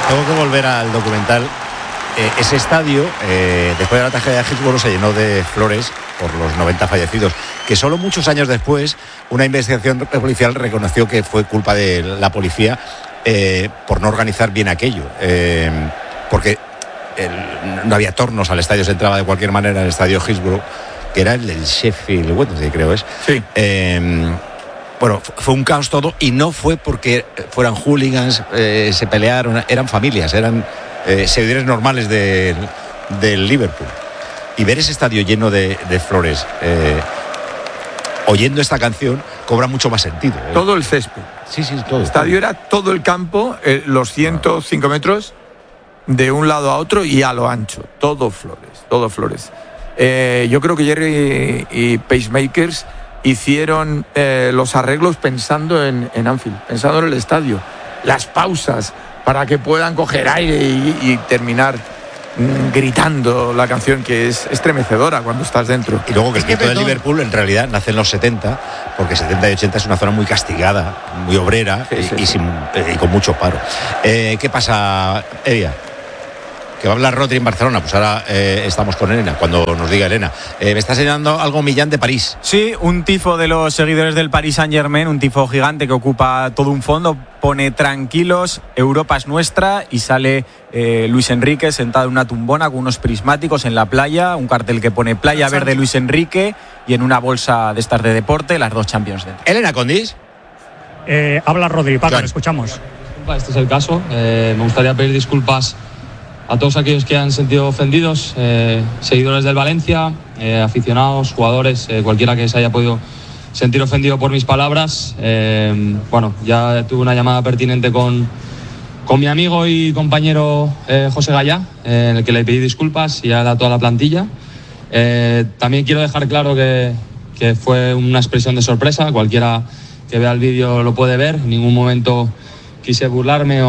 Tengo que volver al documental. Ese estadio, después de la tragedia de Hillsborough, se llenó de flores por los 90 fallecidos, que solo muchos años después una investigación policial reconoció que fue culpa de la policía por no organizar bien aquello, porque no había tornos al estadio, se entraba de cualquier manera al estadio Hillsborough, que era el del Sheffield Wednesday, creo es. Sí. Bueno, fue un caos todo, y no fue porque fueran hooligans, se pelearon, eran familias, eran seguidores normales del Liverpool. Y ver ese estadio lleno de flores, oyendo esta canción, cobra mucho más sentido. Todo el césped. Sí, todo. El estadio era todo el campo, los 105 metros, de un lado a otro y a lo ancho. Todo flores. Yo creo que Jerry y Pacemakers hicieron los arreglos pensando en Anfield, pensando en el estadio. Las pausas para que puedan coger aire y terminar gritando la canción, que es estremecedora cuando estás dentro. Y luego que el grito de Liverpool en realidad nace en los 70, porque 70 y 80 es una zona muy castigada, muy obrera, sí. Y con mucho paro. ¿Qué pasa, Evia? Que va a hablar Rodri en Barcelona. Pues ahora estamos con Elena, cuando nos diga Elena. Me está señalando algo Millán de París. Sí, un tifo de los seguidores del Paris Saint-Germain, un tifo gigante que ocupa todo un fondo, pone tranquilos, Europa es nuestra, y sale Luis Enrique sentado en una tumbona con unos prismáticos en la playa, un cartel que pone Playa Verde Luis Enrique, y en una bolsa de estas de deporte las dos Champions dentro. Elena Condis. Habla Rodri, Paco, le escuchamos. Este es el caso. Me gustaría pedir disculpas a todos aquellos que han sentido ofendidos, seguidores del Valencia, aficionados, jugadores, cualquiera que se haya podido sentir ofendido por mis palabras. Bueno, ya tuve una llamada pertinente con mi amigo y compañero José Gallá, en el que le pedí disculpas y a toda la plantilla. También quiero dejar claro que fue una expresión de sorpresa. Cualquiera que vea el vídeo lo puede ver. En ningún momento quise burlarme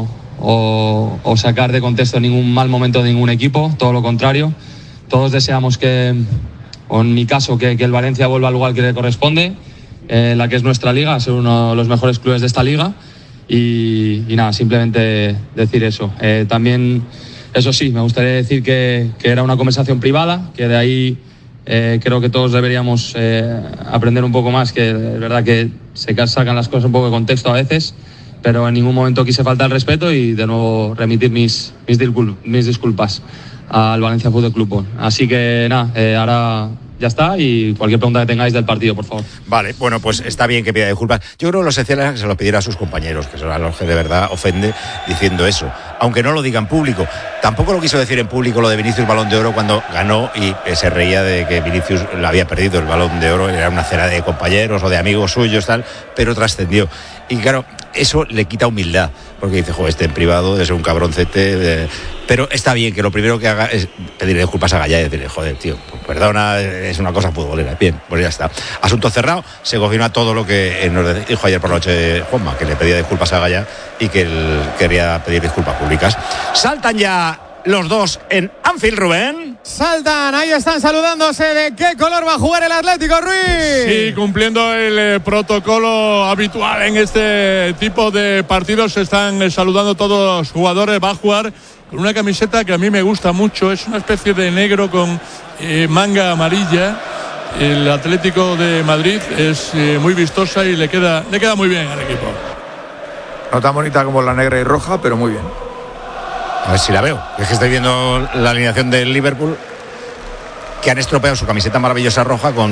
o sacar de contexto ningún mal momento de ningún equipo, todo lo contrario. Todos deseamos o en mi caso, que el Valencia vuelva al lugar que le corresponde, la que es nuestra liga, ser uno de los mejores clubes de esta liga, y nada, simplemente decir eso. También, eso sí, me gustaría decir que era una conversación privada, que de ahí creo que todos deberíamos aprender un poco más, que es verdad que se sacan las cosas un poco de contexto a veces, pero en ningún momento quise faltar el respeto, y de nuevo remitir mis disculpas al Valencia Fútbol Club. Así que nada, ahora ya está, y cualquier pregunta que tengáis del partido, por favor. Vale, bueno, pues está bien que pida disculpas. Yo creo que lo esencial es que se lo pidiera a sus compañeros, que son a los que de verdad ofende diciendo eso, aunque no lo diga en público. Tampoco lo quiso decir en público lo de Vinicius Balón de Oro cuando ganó, y se reía de que Vinicius le había perdido el Balón de Oro, era una cena de compañeros o de amigos suyos, tal, pero trascendió. Y claro, eso le quita humildad, porque dice, joder, este en privado es un cabroncete, pero está bien que lo primero que haga es pedirle disculpas a Gallá y decirle, joder, tío, pues perdona, es una cosa futbolera. Bien, pues ya está. Asunto cerrado, se confirma todo lo que nos dijo ayer por la noche Juanma, que le pedía disculpas a Gallá y que él quería pedir disculpas públicas. Saltan ya los dos en Anfield, Rubén. Saltan, ahí están saludándose. ¿De qué color va a jugar el Atlético, Ruiz? Sí, cumpliendo el protocolo habitual en este tipo de partidos, se están saludando todos los jugadores. Va a jugar con una camiseta que a mí me gusta mucho, es una especie de negro con manga amarilla. El Atlético de Madrid es muy vistosa y le queda muy bien al equipo. No tan bonita como la negra y roja, pero muy bien. A ver si la veo. Es que estoy viendo la alineación del Liverpool, que han estropeado su camiseta maravillosa roja con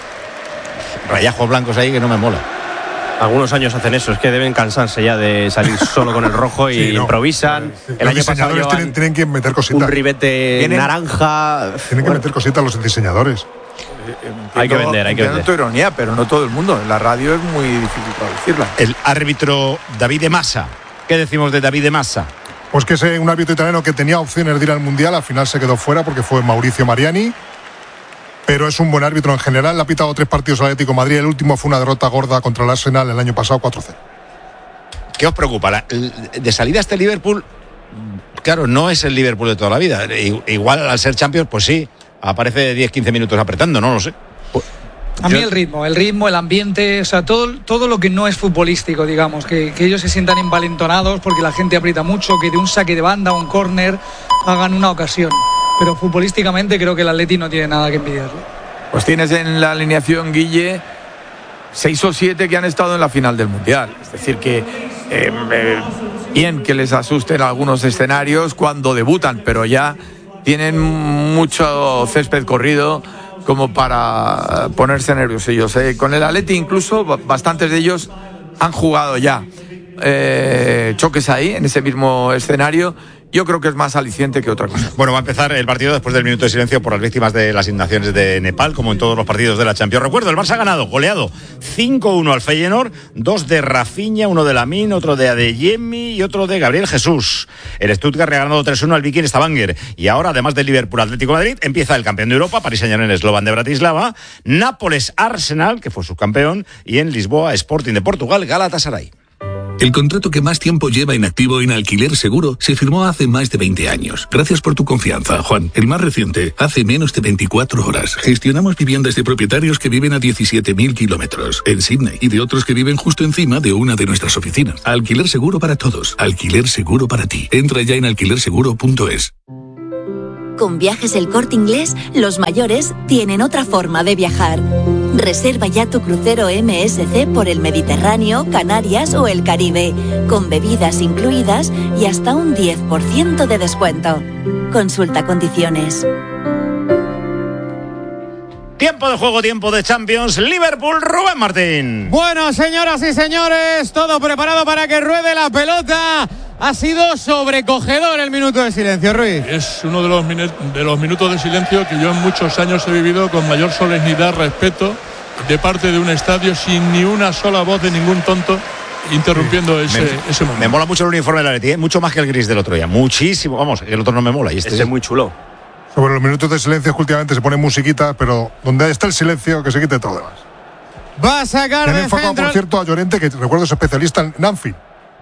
rayajos blancos ahí que no me mola. Algunos años hacen eso, es que deben cansarse ya de salir solo con el rojo y sí, improvisan. El año pasado tienen que meter cositas. Un ribete naranja. Tienen que meter cositas los diseñadores. Hay que vender. Entiendo tu ironía, pero no todo el mundo. En la radio es muy difícil traducirla. El árbitro David de Massa. ¿Qué decimos de David de Massa? Pues que es un árbitro italiano que tenía opciones de ir al Mundial, al final se quedó fuera porque fue Mauricio Mariani, pero es un buen árbitro en general. Le ha pitado 3 partidos al Atlético de Madrid, el último fue una derrota gorda contra el Arsenal el año pasado, 4-0. ¿Qué os preocupa? De salida este Liverpool, claro, no es el Liverpool de toda la vida. Igual al ser Champions, pues sí, aparece 10-15 minutos apretando, no lo sé. A mí el ritmo, el ambiente, o sea, todo lo que no es futbolístico, digamos, que ellos se sientan envalentonados porque la gente aprieta mucho, que de un saque de banda o un córner hagan una ocasión. Pero futbolísticamente creo que el Atleti no tiene nada que envidiarle. Pues tienes en la alineación, Guille, 6 o 7 que han estado en la final del Mundial. Es decir, que bien que les asusten algunos escenarios cuando debutan, pero ya tienen mucho césped corrido como para ponerse nerviosillos. Con el Atleti incluso bastantes de ellos han jugado ya choques ahí, en ese mismo escenario. Yo creo que es más aliciente que otra cosa. Bueno, va a empezar el partido después del minuto de silencio por las víctimas de las inundaciones de Nepal, como en todos los partidos de la Champions. Recuerdo, el Barça ha ganado, goleado 5-1 al Feyenoord, 2 de Rafinha, 1 de Lamine, otro de Adeyemi y otro de Gabriel Jesús. El Stuttgart ha ganado 3-1 al Viking Stavanger. Y ahora, además del Liverpool Atlético de Madrid, empieza el campeón de Europa, Paris Saint-Germain Slovan de Bratislava, Nápoles Arsenal, que fue subcampeón, y en Lisboa Sporting de Portugal, Galatasaray. El contrato que más tiempo lleva en activo en Alquiler Seguro se firmó hace más de 20 años. Gracias por tu confianza, Juan. El más reciente, hace menos de 24 horas. Gestionamos viviendas de propietarios que viven a 17.000 kilómetros en Sydney y de otros que viven justo encima de una de nuestras oficinas. Alquiler Seguro para todos. Alquiler Seguro para ti. Entra ya en alquilerseguro.es. Con Viajes El Corte Inglés, los mayores tienen otra forma de viajar. Reserva ya tu crucero MSC por el Mediterráneo, Canarias o el Caribe, con bebidas incluidas y hasta un 10% de descuento. Consulta condiciones. Tiempo de juego, tiempo de Champions. Liverpool, Rubén Martín. Bueno, señoras y señores, todo preparado para que ruede la pelota. Ha sido sobrecogedor el minuto de silencio, Ruiz. Es uno de los minutos de silencio que yo en muchos años he vivido con mayor solemnidad, respeto, de parte de un estadio, sin ni una sola voz de ningún tonto interrumpiendo ese momento. Me mola mucho el uniforme del Atleti, mucho más que el gris del otro día. Muchísimo, vamos, el otro no me mola. Y este es muy chulo. Sobre los minutos de silencio es que últimamente se pone musiquita, pero donde está el silencio, que se quite todo lo demás. Va a sacar de enfocado, centro, por cierto, a Llorente, que recuerdo es especialista en Anfield.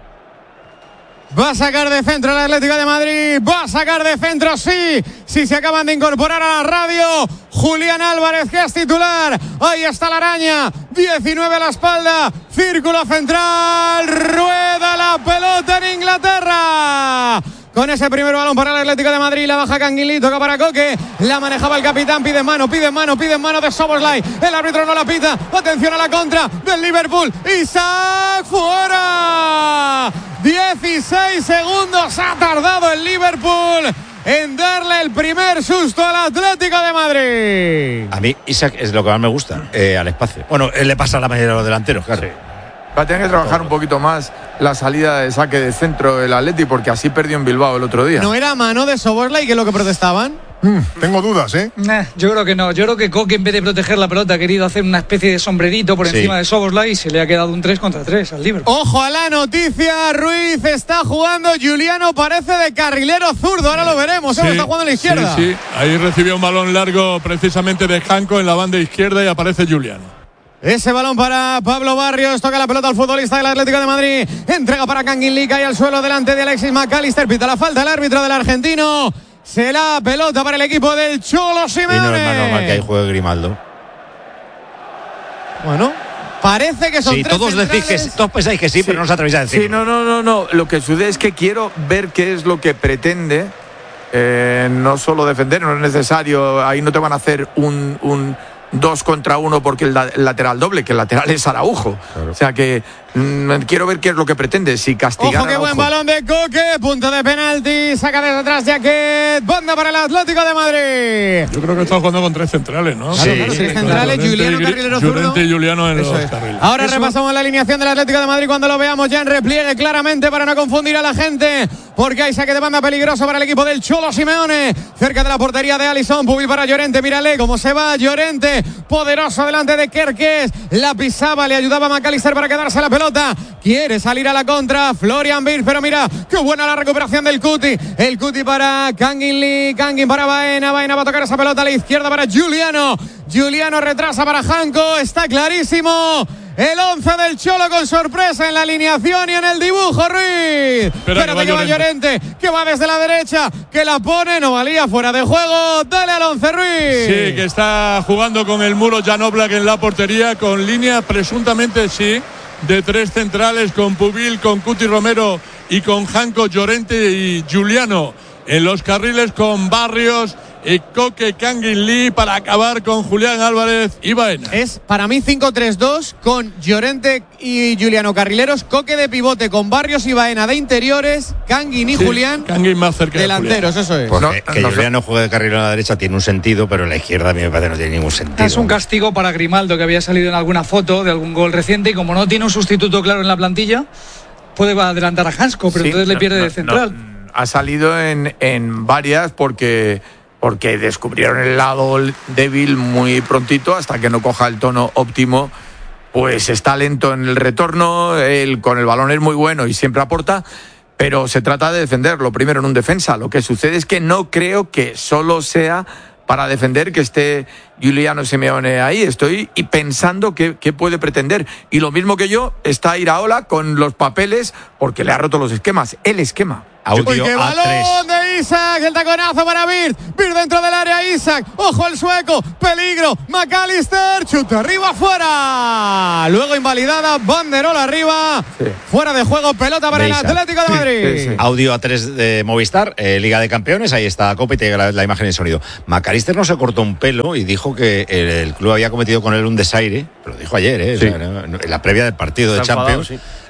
Va a sacar de centro el Atlético de Madrid. Va a sacar de centro, sí. Si se acaban de incorporar a la radio, Julián Álvarez, que es titular. Ahí está la araña. 19 a la espalda. Círculo central. Rueda la pelota en Inglaterra. Con ese primer balón para el Atlético de Madrid, la baja Canguilí, toca para Coque, la manejaba el capitán, pide mano de Szoboszlai, el árbitro no la pita, atención a la contra del Liverpool, Isaac fuera, 16 segundos ha tardado el Liverpool en darle el primer susto al Atlético de Madrid. A mí Isaac es lo que más me gusta, al espacio. Bueno, él le pasa a la mayoría de los delanteros, claro. Va a tener que trabajar un poquito más la salida de saque de centro del Atleti, porque así perdió en Bilbao el otro día. ¿No era mano de Szoboszlai, que es lo que protestaban? Tengo dudas, ¿eh? Yo creo que no. Yo creo que Coque, en vez de proteger la pelota, ha querido hacer una especie de sombrerito por encima de Szoboszlai y se le ha quedado un 3 contra 3 al Liverpool. Ojo a la noticia, Ruiz está jugando, Giuliano parece de carrilero zurdo, ahora lo veremos, está jugando a la izquierda. Sí, ahí recibió un balón largo precisamente de Janko en la banda izquierda y aparece Giuliano. Ese balón para Pablo Barrios, toca la pelota al futbolista del Atlético de Madrid, entrega para Canguilí, cae al suelo delante de Alexis McAllister, pita la falta el árbitro del argentino, se la pelota para el equipo del Cholo Simeone. Y no es más normal que ahí juegue Grimaldo. Bueno, parece que son tres todos centrales. decís que todos pensáis que sí, pero no os atrevéis a decir. Sí, no, lo que sucede es que quiero ver qué es lo que pretende, no solo defender, no es necesario, ahí no te van a hacer un 2 contra 1 porque el lateral doble, que el lateral es Araujo. Claro. O sea que quiero ver qué es lo que pretende, si castigar. Ojo, qué buen balón de Coque, punto de penalti, saca desde atrás Jaquet, banda para el Atlético de Madrid. Yo creo que está jugando con 3 centrales, ¿no? Claro, 3 centrales, Giuliano, carrilero zurdo. Llorente y Giuliano en los carriles. Ahora repasamos la alineación del Atlético de Madrid cuando lo veamos ya en repliegue claramente para no confundir a la gente, porque hay saque de banda peligroso para el equipo del Cholo Simeone, cerca de la portería de Alisson, Pubil para Llorente, mírale cómo se va Llorente, poderoso delante de Kerkez, la pisaba, le ayudaba a McAllister para quedarse la pelota, quiere salir a la contra Florian Wirtz, pero mira qué buena la recuperación del Cuti, el Cuti para Kangin Lee, Kangin para Baena va a tocar esa pelota a la izquierda para Giuliano retrasa para Janko, está clarísimo el 11 del Cholo con sorpresa en la alineación y en el dibujo, Ruiz. Espérate que va Llorente, que va desde la derecha, que la pone, no valía, fuera de juego. Dale al 11, Ruiz. Sí, que está jugando con el muro Jan Oblak en la portería, con línea presuntamente de 3 centrales, con Pubil, con Cuti Romero y con Janko, Llorente y Giuliano en los carriles, con Barrios y Coque, Kangin Lee, para acabar con Julián Álvarez y Baena. Es para mí 5-3-2 con Llorente y Giuliano carrileros, Coque de pivote con Barrios y Baena de interiores, Kangin y Julián Kangin más cerca delanteros, eso es. Porque que Giuliano juegue de carrilero a la derecha tiene un sentido, pero en la izquierda a mí me parece que no tiene ningún sentido. Es un castigo para Grimaldo, que había salido en alguna foto de algún gol reciente, y como no tiene un sustituto claro en la plantilla, puede adelantar a Hansko, pero entonces le pierde de central. Ha salido en varias porque descubrieron el lado débil muy prontito, hasta que no coja el tono óptimo. Pues está lento en el retorno, él con el balón es muy bueno y siempre aporta, pero se trata de defender lo primero en un defensa. Lo que sucede es que no creo que solo sea para defender que esté Giuliano Simeone ahí. Estoy pensando qué puede pretender. Y lo mismo que yo, está Iraola con los papeles, porque le ha roto los esquemas. El esquema. Audio ¡Qué balón de Isak! El taconazo para Bird. Bird dentro del área, Isak. ¡Ojo el sueco! ¡Peligro! McAllister. ¡Chuta arriba, fuera! Luego invalidada. Banderola arriba. Sí. Fuera de juego. Pelota para el Atlético de Madrid. Sí. Audio A3 de Movistar. Liga de Campeones. Ahí está Copa y te llega la imagen y el sonido. McAllister no se cortó un pelo y dijo que el club había cometido con él un desaire. Lo dijo ayer, sí. O sea, en la previa del partido de Champions.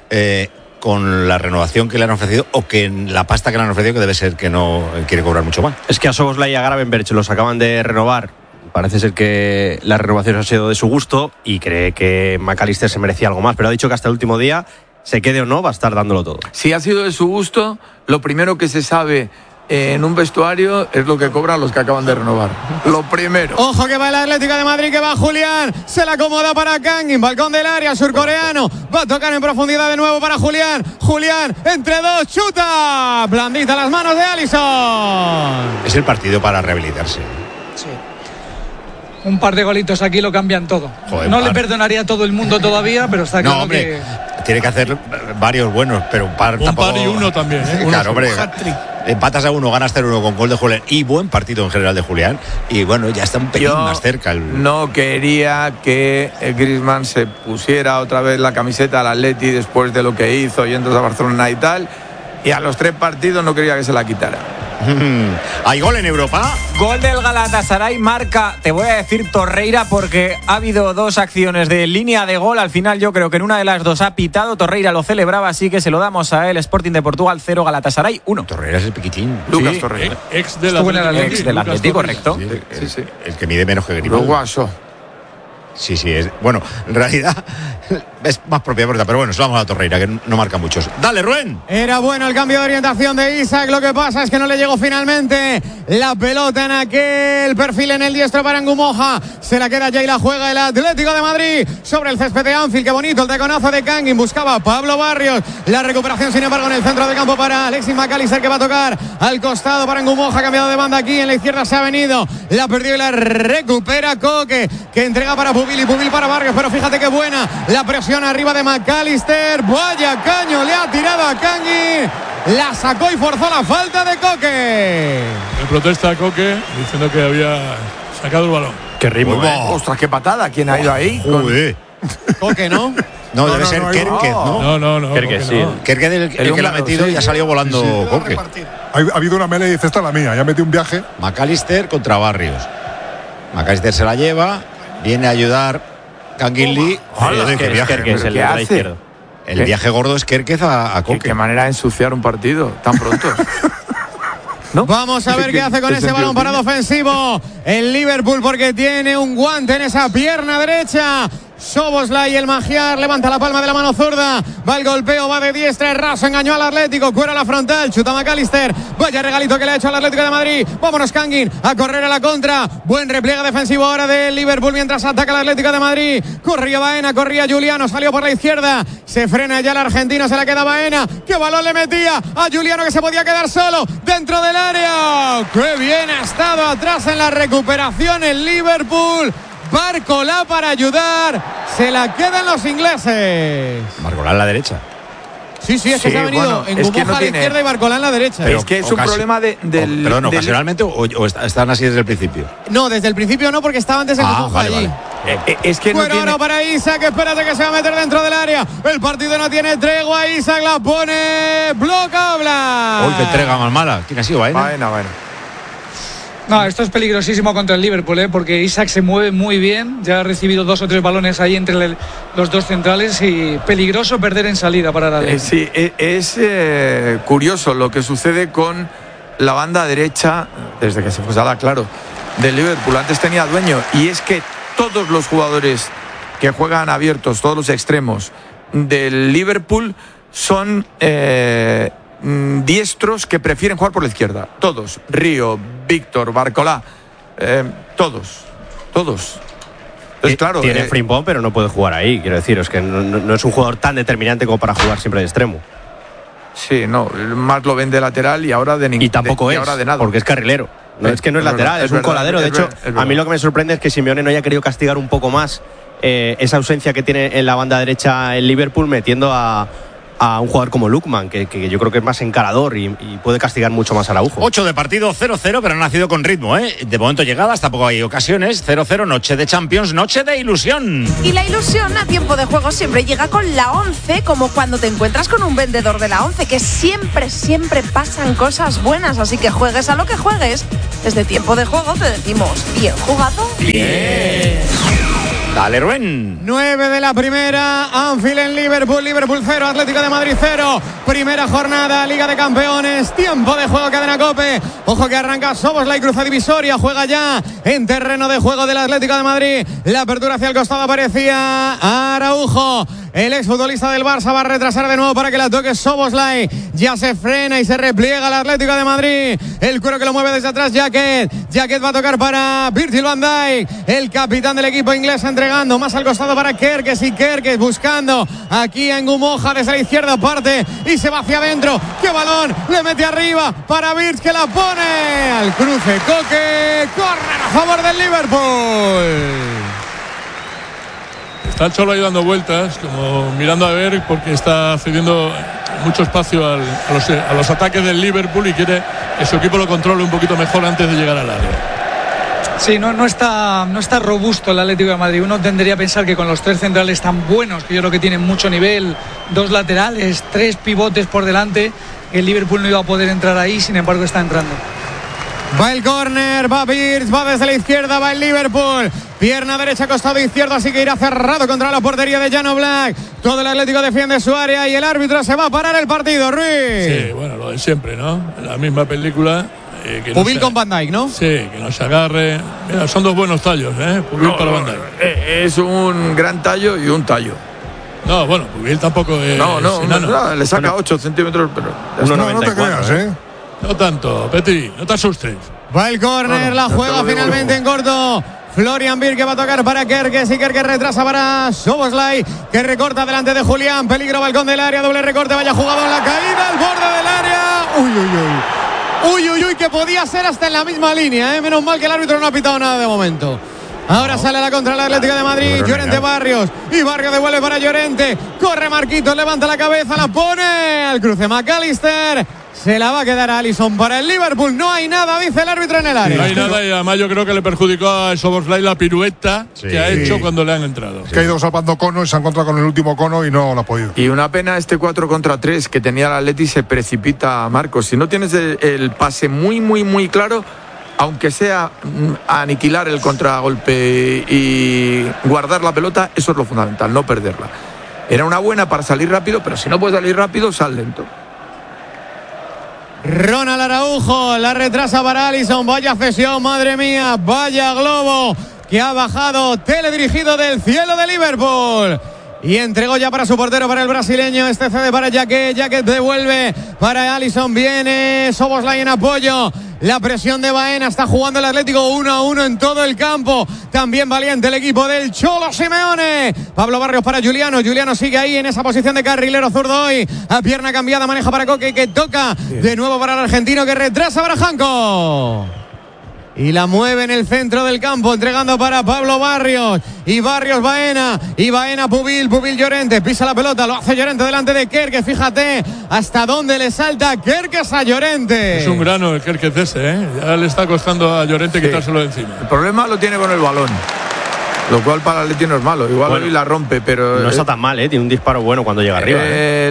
Con la renovación que le han ofrecido, o que la pasta que le han ofrecido, que debe ser que no quiere cobrar mucho más. Es que a Szoboszlai y a Gravenberch los acaban de renovar. Parece ser que la renovación ha sido de su gusto y cree que McAllister se merecía algo más, pero ha dicho que hasta el último día, se quede o no, va a estar dándolo todo. Si ha sido de su gusto, lo primero que se sabe en un vestuario es lo que cobran los que acaban de renovar. Lo primero. Ojo que va el Atlético de Madrid, que va Julián. Se la acomoda para Kangin, balcón del área, surcoreano. Va a tocar en profundidad de nuevo para Julián. Julián, entre dos, chuta. Blandita las manos de Alisson. Es el partido para rehabilitarse. Sí. Un par de golitos aquí lo cambian todo. Joder, no le perdonaría a todo el mundo todavía, pero está claro que... Tiene que hacer varios buenos, pero un par tampoco... par y uno también, ¿eh? Claro, hombre. Empatas a uno, ganas 0-1 con gol de Julián y buen partido en general de Julián. Y bueno, ya está un pelín más cerca. No quería que Griezmann se pusiera otra vez la camiseta al Atleti después de lo que hizo yendo a Barcelona y tal. Y a los 3 partidos no quería que se la quitara. ¿Hay gol en Europa? Gol del Galatasaray, marca, te voy a decir Torreira, porque ha habido 2 acciones de línea de gol. Al final yo creo que en una de las 2 ha pitado. Torreira lo celebraba, así que se lo damos a él. Sporting de Portugal 0, Galatasaray 1. Torreira es el piquitín. Lucas Torreira. Ex del Atlético, correcto. Sí. El que mide menos que Grimaldo. Lo guaso. Sí, es. Bueno, en realidad es más propia, pero bueno, vamos a Torreira, que no marca muchos. Dale, Rubén. Era bueno el cambio de orientación de Isak. Lo que pasa es que no le llegó finalmente la pelota en aquel perfil en el diestro para Ngumoja. Se la queda ya y la juega el Atlético de Madrid sobre el césped de Anfield. Qué bonito el taconazo de Kangin. Buscaba a Pablo Barrios. La recuperación, sin embargo, en el centro de campo para Alexis McAllister, que va a tocar al costado para Ngumoja. Cambiado de banda aquí en la izquierda, se ha venido. La perdió y la recupera Coque, que entrega para Pubil y Pubil para Barrios. Pero fíjate qué buena la presión arriba de McAllister. Vaya caño le ha tirado a Kangin. La sacó y forzó la falta de Coque. Le protesta a Coque diciendo que había sacado el balón. Qué ritmo, Ostras, qué patada. ¿Quién ha ido ahí? Coque, ¿no? No, debe ser Kerkez, ¿no? No. Kerkez, sí. Kerkez el que la ha metido y ha salido volando Coque. Ha habido una melee y dice, esta es la mía. Ya metí un viaje. McAllister contra Barrios. McAllister se la lleva. Viene a ayudar Kangin Lee. Kerkez, el lateral izquierdo. El viaje gordo es Kerkez a Coque. Qué manera de ensuciar un partido tan pronto. ¿No? Vamos a ver qué hace con ese balón parado ofensivo el Liverpool, porque tiene un guante en esa pierna derecha. Szoboszlai, el Magiar, levanta la palma de la mano zurda, va el golpeo, va de diestra, es raso, engañó al Atlético, cuera la frontal, chuta McAllister, vaya regalito que le ha hecho al Atlético de Madrid. Vámonos Kangin a correr a la contra, buen repliegue defensivo ahora del Liverpool mientras ataca el Atlético de Madrid. Corría Baena, corría Giuliano, salió por la izquierda, se frena ya el argentino, se la queda Baena, qué balón le metía a Giuliano, que se podía quedar solo dentro del área. Qué bien ha estado atrás en la recuperación el Liverpool. Barcolá para ayudar. Se la quedan los ingleses. Barcolá en la derecha. Sí, es que se ha venido en Gumoja a la izquierda y Barcolá en la derecha. Pero es que es un problema Perdón, ¿ocasionalmente o están así desde el principio? No, desde el principio no, porque estaba antes en Gumoja allí. Vale. Es que bueno, ahora para Isaac, espérate que se va a meter dentro del área. El partido no tiene tregua. Isaac la pone. Bloca Oblak. Uy, qué entrega más mala. ¿Quién ha sido? Baena. No, esto es peligrosísimo contra el Liverpool, porque Isaac se mueve muy bien, ya ha recibido 2 o 3 balones ahí entre los dos centrales y peligroso perder en salida para la Liga. Sí, es curioso lo que sucede con la banda derecha, desde que se fue Salah, claro, del Liverpool. Antes tenía dueño, y es que todos los jugadores que juegan abiertos, todos los extremos del Liverpool son diestros que prefieren jugar por la izquierda. Todos. Río, Víctor, Barcolá, todos. Entonces, claro, tiene Frimpong, pero no puede jugar ahí. Quiero decir, es que no es un jugador tan determinante como para jugar siempre de extremo. Sí, no, más lo ven de lateral y ahora de ningún. Y tampoco es, ahora de nada. porque es carrilero. No es que no es lateral, es un coladero. De hecho, a mí lo que me sorprende es que Simeone no haya querido castigar un poco más esa ausencia que tiene en la banda derecha el Liverpool, metiendo a un jugador como Lookman, que yo creo que es más encarador y puede castigar mucho más a Araujo. 8 de partido, 0-0, pero ha nacido con ritmo, ¿eh? De momento llegadas, tampoco hay ocasiones. 0-0, noche de Champions, noche de ilusión. Y la ilusión a tiempo de juego siempre llega con la 11, como cuando te encuentras con un vendedor de la 11, que siempre pasan cosas buenas, así que juegues a lo que juegues. Desde tiempo de juego te decimos, ¿bien jugado? Bien. Dale, Rubén. 9 de la primera, Anfield en Liverpool 0, Atlético de Madrid 0. Primera jornada, Liga de Campeones, tiempo de juego, cadena COPE. Ojo que arranca Szoboszlai, cruza divisoria, juega ya en terreno de juego del Atlético de Madrid. La apertura hacia el costado aparecía Araujo. El exfutbolista del Barça va a retrasar de nuevo para que la toque Szoboszlai. Ya se frena y se repliega el Atlético de Madrid. El cuero que lo mueve desde atrás, Jacket va a tocar para Virgil van Dijk. El capitán del equipo inglés entregando más al costado para Kerkez, y Kerkez buscando aquí en Gumoja desde la izquierda parte y se va hacia adentro. ¡Qué balón! Le mete arriba para Virgil, que la pone al cruce. Coque, córner a favor del Liverpool. Está el Cholo ahí dando vueltas, como mirando a ver, porque está cediendo mucho espacio a los ataques del Liverpool y quiere que su equipo lo controle un poquito mejor antes de llegar al área. Sí, no está robusto el Atlético de Madrid. Uno tendría a pensar que con los 3 centrales tan buenos, que yo creo que tienen mucho nivel, 2 laterales, 3 pivotes por delante, el Liverpool no iba a poder entrar ahí, sin embargo está entrando. Va el córner, va Birch, va desde la izquierda, va el Liverpool. Pierna derecha, costado izquierdo, así que irá cerrado contra la portería de Jan Oblak. Todo el Atlético defiende su área y el árbitro se va a parar el partido, Ruiz. Sí, bueno, lo de siempre, ¿no? La misma película. Pubil con Van Dijk, ¿no? Sí, que no se agarre. Mira, son 2 buenos tallos, ¿eh? Pubil para Van Dijk. Es un gran tallo y un tallo. No, bueno, Pubil tampoco es. No, le saca 8 centímetros, pero. No te creas, ¿eh? No tanto, Petri, no te asustes. Va el córner, la juega finalmente en corto. Florian Wirtz, que va a tocar para Kerkez, y Kerkez retrasa para Szoboszlai, que recorta delante de Julián. Peligro, balcón del área, doble recorte, vaya jugado en la caída, al borde del área. Uy, que podía ser hasta en la misma línea, ¿eh? Menos mal que el árbitro no ha pitado nada de momento. Ahora sale la contra el Atlético de Madrid. Llorente Barrios. Y Barrios devuelve para Llorente. Corre Marquitos, levanta la cabeza, la pone al cruce McAllister. Se la va a quedar a Alisson para el Liverpool. No hay nada, dice el árbitro en el área. No hay nada, y además yo creo que le perjudicó a Szoboszlai la pirueta que ha hecho cuando le han entrado. Que ha ido salvando cono y se ha encontrado con el último cono y no lo ha podido. Y una pena este 4 contra 3 que tenía el Atleti, se precipita a Marcos. Si no tienes el pase muy claro, aunque sea aniquilar el contragolpe y guardar la pelota, eso es lo fundamental, no perderla. Era una buena para salir rápido, pero si no puedes salir rápido, sal lento. Ronald Araujo, la retrasa para Alisson. Vaya cesión, madre mía, vaya globo que ha bajado, teledirigido del cielo de Liverpool. Y entregó ya para su portero, para el brasileño. Este cede para Jacket. Jacket devuelve para Alisson. Viene Szoboszlai en apoyo. La presión de Baena. Está jugando el Atlético 1-1 en todo el campo. También valiente el equipo del Cholo Simeone. Pablo Barrios para Juliano. Juliano sigue ahí en esa posición de carrilero zurdo hoy. A pierna cambiada, maneja para Coque, que toca de nuevo para el argentino, que retrasa para Janko. y la mueve en el centro del campo, entregando para Pablo Barrios, y Barrios Baena, y Baena Pubil Llorente, pisa la pelota, lo hace Llorente delante de Kerkez, fíjate hasta dónde le salta Kerkez a Llorente. Es un grano el Kerkez ese, ¿eh? Ya le está costando a Llorente quitárselo de encima. El problema lo tiene con el balón, lo cual para el Atleti no es malo, igual hoy la rompe, pero... No está tan mal, tiene un disparo bueno cuando llega arriba.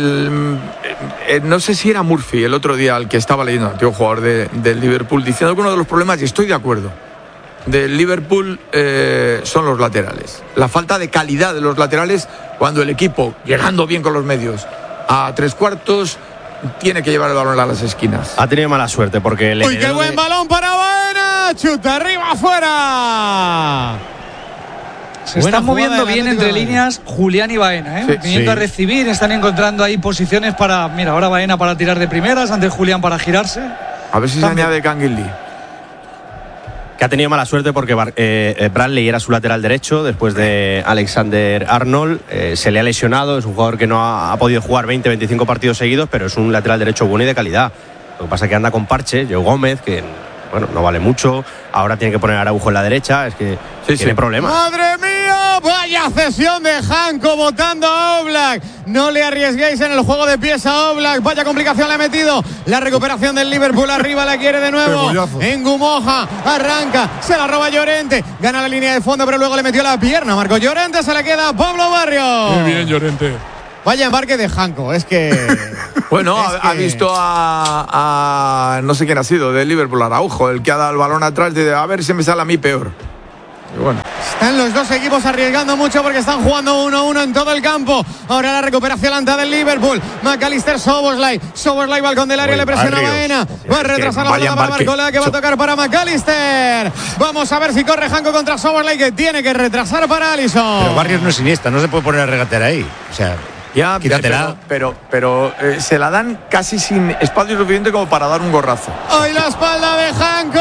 No sé si era Murphy el otro día, al que estaba leyendo, antiguo jugador del Liverpool, diciendo que uno de los problemas, y estoy de acuerdo, del Liverpool son los laterales. La falta de calidad de los laterales cuando el equipo, llegando bien con los medios, a 3/4, tiene que llevar el balón a las esquinas. Ha tenido mala suerte porque... ¡Uy, qué buen balón para Baena! ¡Chuta arriba, afuera! Se están moviendo bien entre líneas Julián y Baena, viniendo a recibir, están encontrando ahí posiciones para... Mira, ahora Baena para tirar de primeras, antes Julián para girarse. A ver si se añade Kangin Lee. Que ha tenido mala suerte porque Bradley era su lateral derecho después de Alexander Arnold. Se le ha lesionado, es un jugador que no ha podido jugar 20-25 partidos seguidos, pero es un lateral derecho bueno y de calidad. Lo que pasa es que anda con parche, Joe Gómez, que... Bueno, no vale mucho. Ahora tiene que poner a Araujo en la derecha. Es que tiene problemas. ¡Madre mía! Vaya cesión de Janko botando a Oblak. No le arriesguéis en el juego de pies a Oblak. Vaya complicación le ha metido. La recuperación del Liverpool arriba la quiere de nuevo. En Gumoja. Arranca. Se la roba Llorente. Gana la línea de fondo, pero luego le metió la pierna. Marco Llorente, se la queda a Pablo Barrios. Muy bien, Llorente. Vaya embarque de Janko. Es que... Bueno, ha visto a no sé quién ha sido, de Liverpool, Araujo, el que ha dado el balón atrás de a ver si me sale a mí peor. Y bueno. Están los dos equipos arriesgando mucho porque están jugando 1-1 en todo el campo. Ahora la recuperación lenta del Liverpool. McAllister, Szoboszlai, balcón del área, le presiona a Baena. Va a retrasar la pelota para Barcola, que va a tocar para McAllister. Vamos a ver si corre Janko contra Szoboszlai, que tiene que retrasar para Alisson. Pero Barrios no es Iniesta, no se puede poner a regatear ahí. O sea... Ya, quítatela. Pero se la dan casi sin espacio suficiente como para dar un gorrazo. Hoy la espalda de Janko.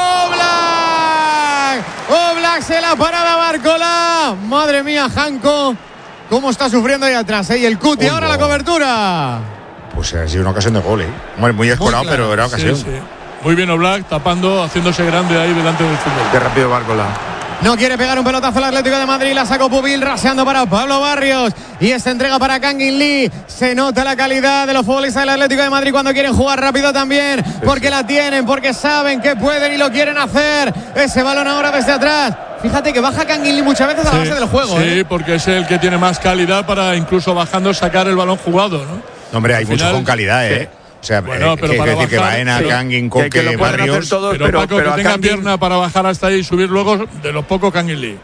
Oblak se la parada Barcola. Madre mía, Janko, cómo está sufriendo ahí atrás, Y el Cuti, ahora la cobertura. Pues ha sido una ocasión de gol, Muy escorado, claro, pero era ocasión. Sí. Muy bien Oblak, tapando, haciéndose grande ahí delante del fútbol. Qué rápido Barcola. No quiere pegar un pelotazo al Atlético de Madrid. La sacó Pubil, raseando para Pablo Barrios. Y esta entrega para Kangin Lee. Se nota la calidad de los futbolistas del Atlético de Madrid cuando quieren jugar rápido también. Porque la tienen, porque saben que pueden y lo quieren hacer. Ese balón ahora desde atrás. Fíjate que baja Kangin Lee muchas veces a la base del juego. Sí, porque es el que tiene más calidad para incluso bajando sacar el balón jugado, ¿no? Hombre, hay mucho con calidad, O sea, bueno, pero para decir bajar, que Baena, Kangin, Coque, Barrios. Todos, pero Paco, que tengan pierna para bajar hasta ahí y subir luego, de los pocos Kangin Lee.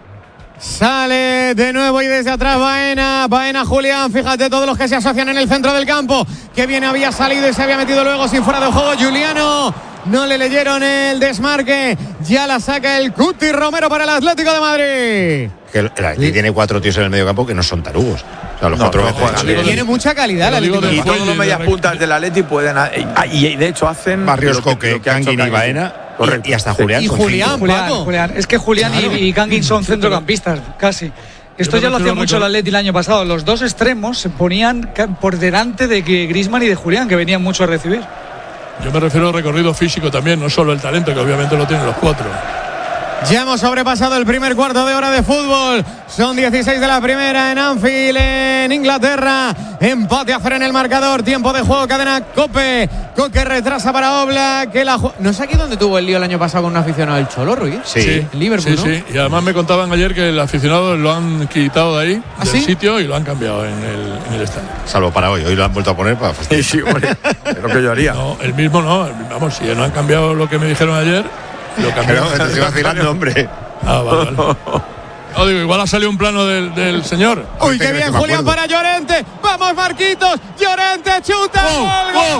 Sale de nuevo y desde atrás Baena Julián, fíjate todos los que se asocian en el centro del campo, que bien había salido y se había metido luego sin fuera de juego Juliano, no le leyeron el desmarque, ya la saca el Cuti Romero para el Atlético de Madrid. Que el Atlético tiene 4 tíos en el medio campo que no son tarugos. O sea, los 4 juegan. Tiene mucha calidad el Atlético. Y todos los medias puntas del Atlético pueden, y de hecho hacen Barrios, Coque, Kangin y Baena. Y hasta Julián. Y Julián. Es que Julián y Kangin son centrocampistas, casi. Esto ya lo hacía mucho el Atleti el año pasado. Los dos extremos se ponían por delante de Griezmann y de Julián, que venían mucho a recibir. Yo me refiero al recorrido físico también, no solo el talento, que obviamente lo tienen los 4. Ya hemos sobrepasado el primer cuarto de hora de fútbol. Son 16 de la primera en Anfield, en Inglaterra. Empate a 0 en el marcador. Tiempo de juego, cadena Cope. Coque retrasa para Oblak. ¿No es aquí donde tuvo el lío el año pasado con un aficionado del Cholo, Ruiz? Sí. En Liverpool, sí. Y además me contaban ayer que el aficionado lo han quitado de ahí, del sitio, y lo han cambiado en el estadio. Salvo para hoy. Hoy lo han vuelto a poner para fastidiar. Sí, hombre. Es lo que yo haría. No, el mismo no. Vamos, si no han cambiado lo que me dijeron ayer. Lo cambiaron. Te estoy vacilando, hombre. Vale. No, digo, igual ha salido un plano del señor. Uy, qué bien, Julián para Llorente. Vamos, Marquitos. Llorente chuta. Gol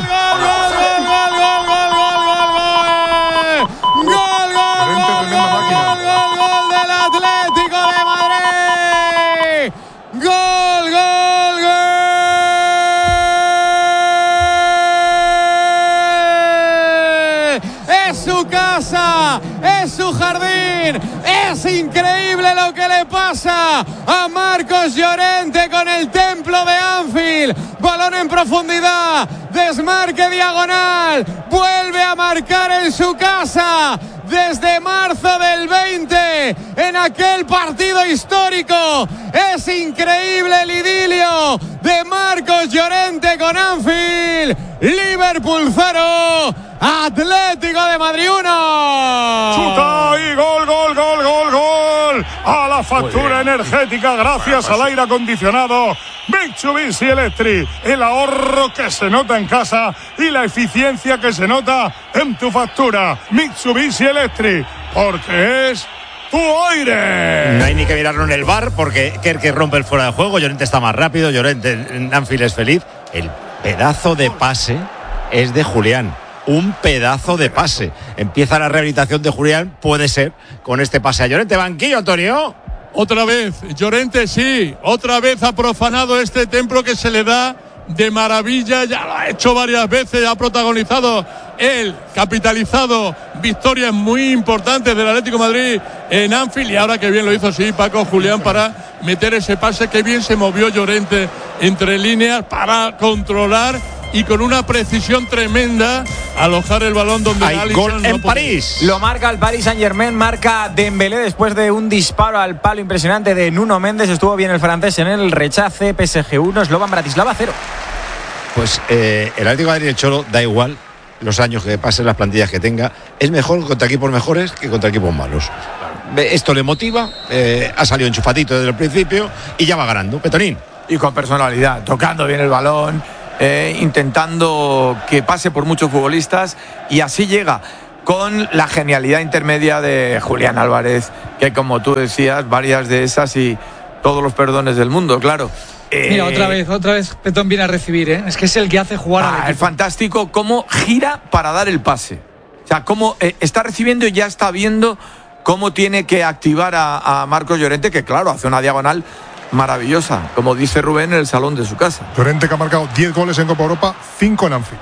del Atlético de Madrid. Gol. Es su casa, es su jardín. Es increíble lo que le pasa a Marcos Llorente con el templo de Anfield. Balón en profundidad, desmarque diagonal, vuelve a marcar en su casa. desde marzo del 20 en aquel partido histórico. Es increíble el idilio de Marcos Llorente con Anfield. Liverpool 0, Atlético de Madrid 1. Chuta y gol, gol, gol, gol, gol. A la factura energética gracias al aire acondicionado Mitsubishi Electric. El ahorro que se nota en casa y la eficiencia que se nota en tu factura. Mitsubishi Electric, porque es tu aire. No hay ni que mirarlo en el VAR porque Kerke rompe el fuera de juego. Llorente está más rápido. Llorente en Anfield es feliz. El pedazo de pase es de Julián. Un pedazo de pase. Empieza la rehabilitación de Julián, puede ser, con este pase a Llorente. Banquillo, Antonio. Otra vez, Llorente sí, otra vez ha profanado este templo que se le da de maravilla, ya lo ha hecho varias veces, ha protagonizado él, capitalizado victorias muy importantes del Atlético de Madrid en Anfield, y ahora que bien lo hizo sí Paco Julián para meter ese pase, que bien se movió Llorente entre líneas para controlar y con una precisión tremenda alojar el balón donde hay gol en París. Lo marca el Paris Saint-Germain, marca Dembélé después de un disparo al palo impresionante de Nuno Méndez. Estuvo bien el francés en el rechace. PSG 1, Slovan Bratislava 0. Pues el Atlético de Madrid y el Cholo da igual los años que pasen, las plantillas que tenga. Es mejor contra equipos mejores que contra equipos malos. Esto le motiva, ha salido enchufadito desde el principio y ya va ganando. Petonín. Y con personalidad, tocando bien el balón, intentando que pase por muchos futbolistas, y así llega con la genialidad intermedia de Julián Álvarez, que como tú decías, varias de esas y todos los perdones del mundo, claro. Mira, otra vez Petón viene a recibir, ¿eh? Es que es el que hace jugar al equipo. Es fantástico cómo gira para dar el pase. O sea, cómo está recibiendo y ya está viendo cómo tiene que activar a Marcos Llorente, que claro, hace una diagonal maravillosa, como dice Rubén, en el salón de su casa. Llorente, que ha marcado 10 goles en Copa Europa, 5 en Anfield.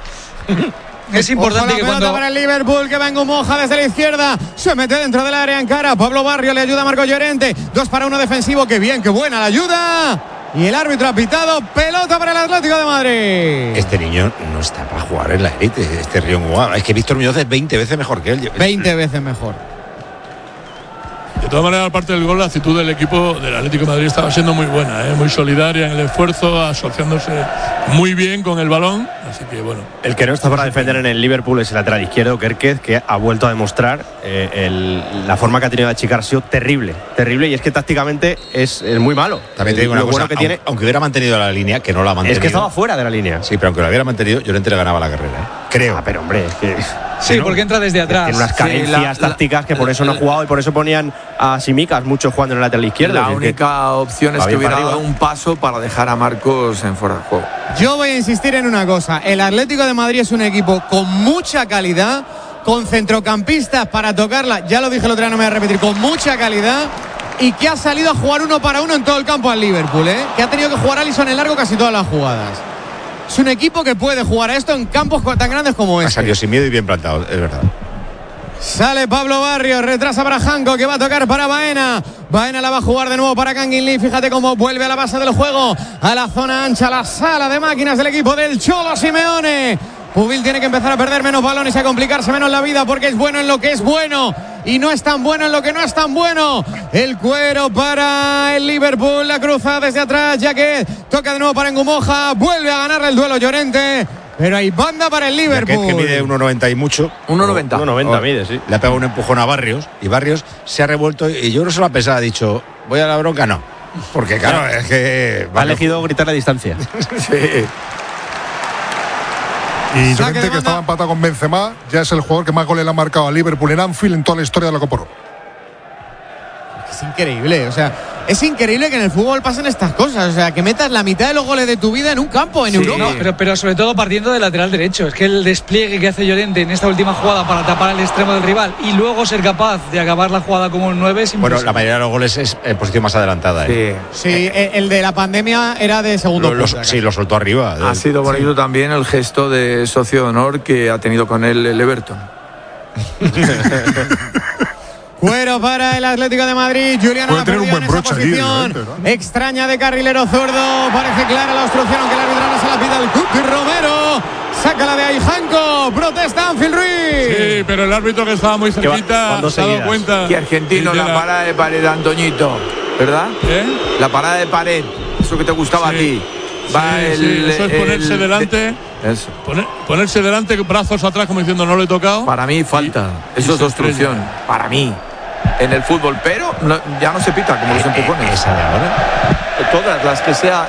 Es importante que cuando... pelota para el Liverpool, que va en Moja desde la izquierda, se mete dentro del área en cara. Pablo Barrio le ayuda a Marcos Llorente. 2 para 1 defensivo, que bien, que buena la ayuda. Y el árbitro ha pitado, pelota para el Atlético de Madrid. Este niño no está para jugar en la élite, este Río Guau. Es que Víctor Muñoz es 20 veces mejor que él. 20 veces mejor. De todas maneras, aparte del gol, la actitud del equipo del Atlético de Madrid estaba siendo muy buena, muy solidaria en el esfuerzo, asociándose muy bien con el balón, así que bueno. El que no está para defender en el Liverpool es el lateral izquierdo, Kerkez, que ha vuelto a demostrar la forma que ha tenido de achicar. Ha sido terrible, y es que tácticamente es muy malo. También te digo una cosa, bueno que tiene, aunque hubiera mantenido la línea, que no la ha mantenido. Es que estaba fuera de la línea. Sí, pero aunque la hubiera mantenido, Llorente le ganaba la carrera, creo. Pero hombre, es que... Sí, porque entra desde atrás. Tiene unas carencias tácticas que por eso no ha jugado, y por eso ponían a Simicas mucho jugando en el lateral izquierdo. La única opción es que hubiera dado un paso para dejar a Marcos en fuera de juego. Yo voy a insistir en una cosa. El Atlético de Madrid es un equipo con mucha calidad, con centrocampistas para tocarla. Ya lo dije el otro día, no me voy a repetir. Con mucha calidad, y que ha salido a jugar 1 para 1 en todo el campo al Liverpool, que ha tenido que jugar Alisson en largo casi todas las jugadas. Es un equipo que puede jugar a esto en campos tan grandes como este. Ha salido sin miedo y bien plantado, es verdad. Sale Pablo Barrios, retrasa para Janko, que va a tocar para Baena. Baena la va a jugar de nuevo para Kangin Lee. Fíjate cómo vuelve a la base del juego, a la zona ancha, a la sala de máquinas del equipo del Cholo Simeone. Pubil tiene que empezar a perder menos balones y a complicarse menos la vida, porque es bueno en lo que es bueno y no es tan bueno en lo que no es tan bueno. El cuero para el Liverpool, la cruza desde atrás, ya que toca de nuevo para Ngumoja, vuelve a ganarle el duelo Llorente, pero hay banda para el Liverpool. Que mide 1,90 y mucho. 1,90 mide, sí. Le ha pegado un empujón a Barrios y Barrios se ha revuelto, y yo creo que se lo ha pesado, ha dicho, voy a la bronca, no. Porque claro, es que... Ha elegido gritar la distancia. Sí. Y Llorente, que estaba empatado con Benzema, ya es el jugador que más goles le ha marcado a Liverpool en Anfield en toda la historia de la Copa Europa. Es increíble, o sea, es increíble que en el fútbol pasen estas cosas, o sea, que metas la mitad de los goles de tu vida en un campo en Europa. No, pero sobre todo partiendo del lateral derecho. Es que el despliegue que hace Llorente en esta última jugada para tapar el extremo del rival y luego ser capaz de acabar la jugada como un 9 es imposible. Bueno, la mayoría de los goles es en posición más adelantada. Sí, el de la pandemia era de segundo. Sí, lo soltó arriba. Ha sido bonito también el gesto de socio de honor que ha tenido con él el Everton. Cuero para el Atlético de Madrid. Julián ha perdido en esa posición extraña de carrilero zurdo. Parece clara la obstrucción, aunque el árbitro no se la pida. El Cuti Romero Sácala de ahí, Janko. Protesta Anfield Ruiz. Sí, pero el árbitro que estaba muy cerquita se ha dado cuenta. Y argentino, la parada de Pared, Antoñito, ¿verdad? La parada de Pared, eso que te gustaba a ti. Eso es ponerse delante. Eso. Ponerse delante, brazos atrás, como diciendo no le he tocado. Para mí falta. Eso es obstrucción. Para mí. En el fútbol, pero ya no se pita como los empujones. Esa de ahora. Todas las que sea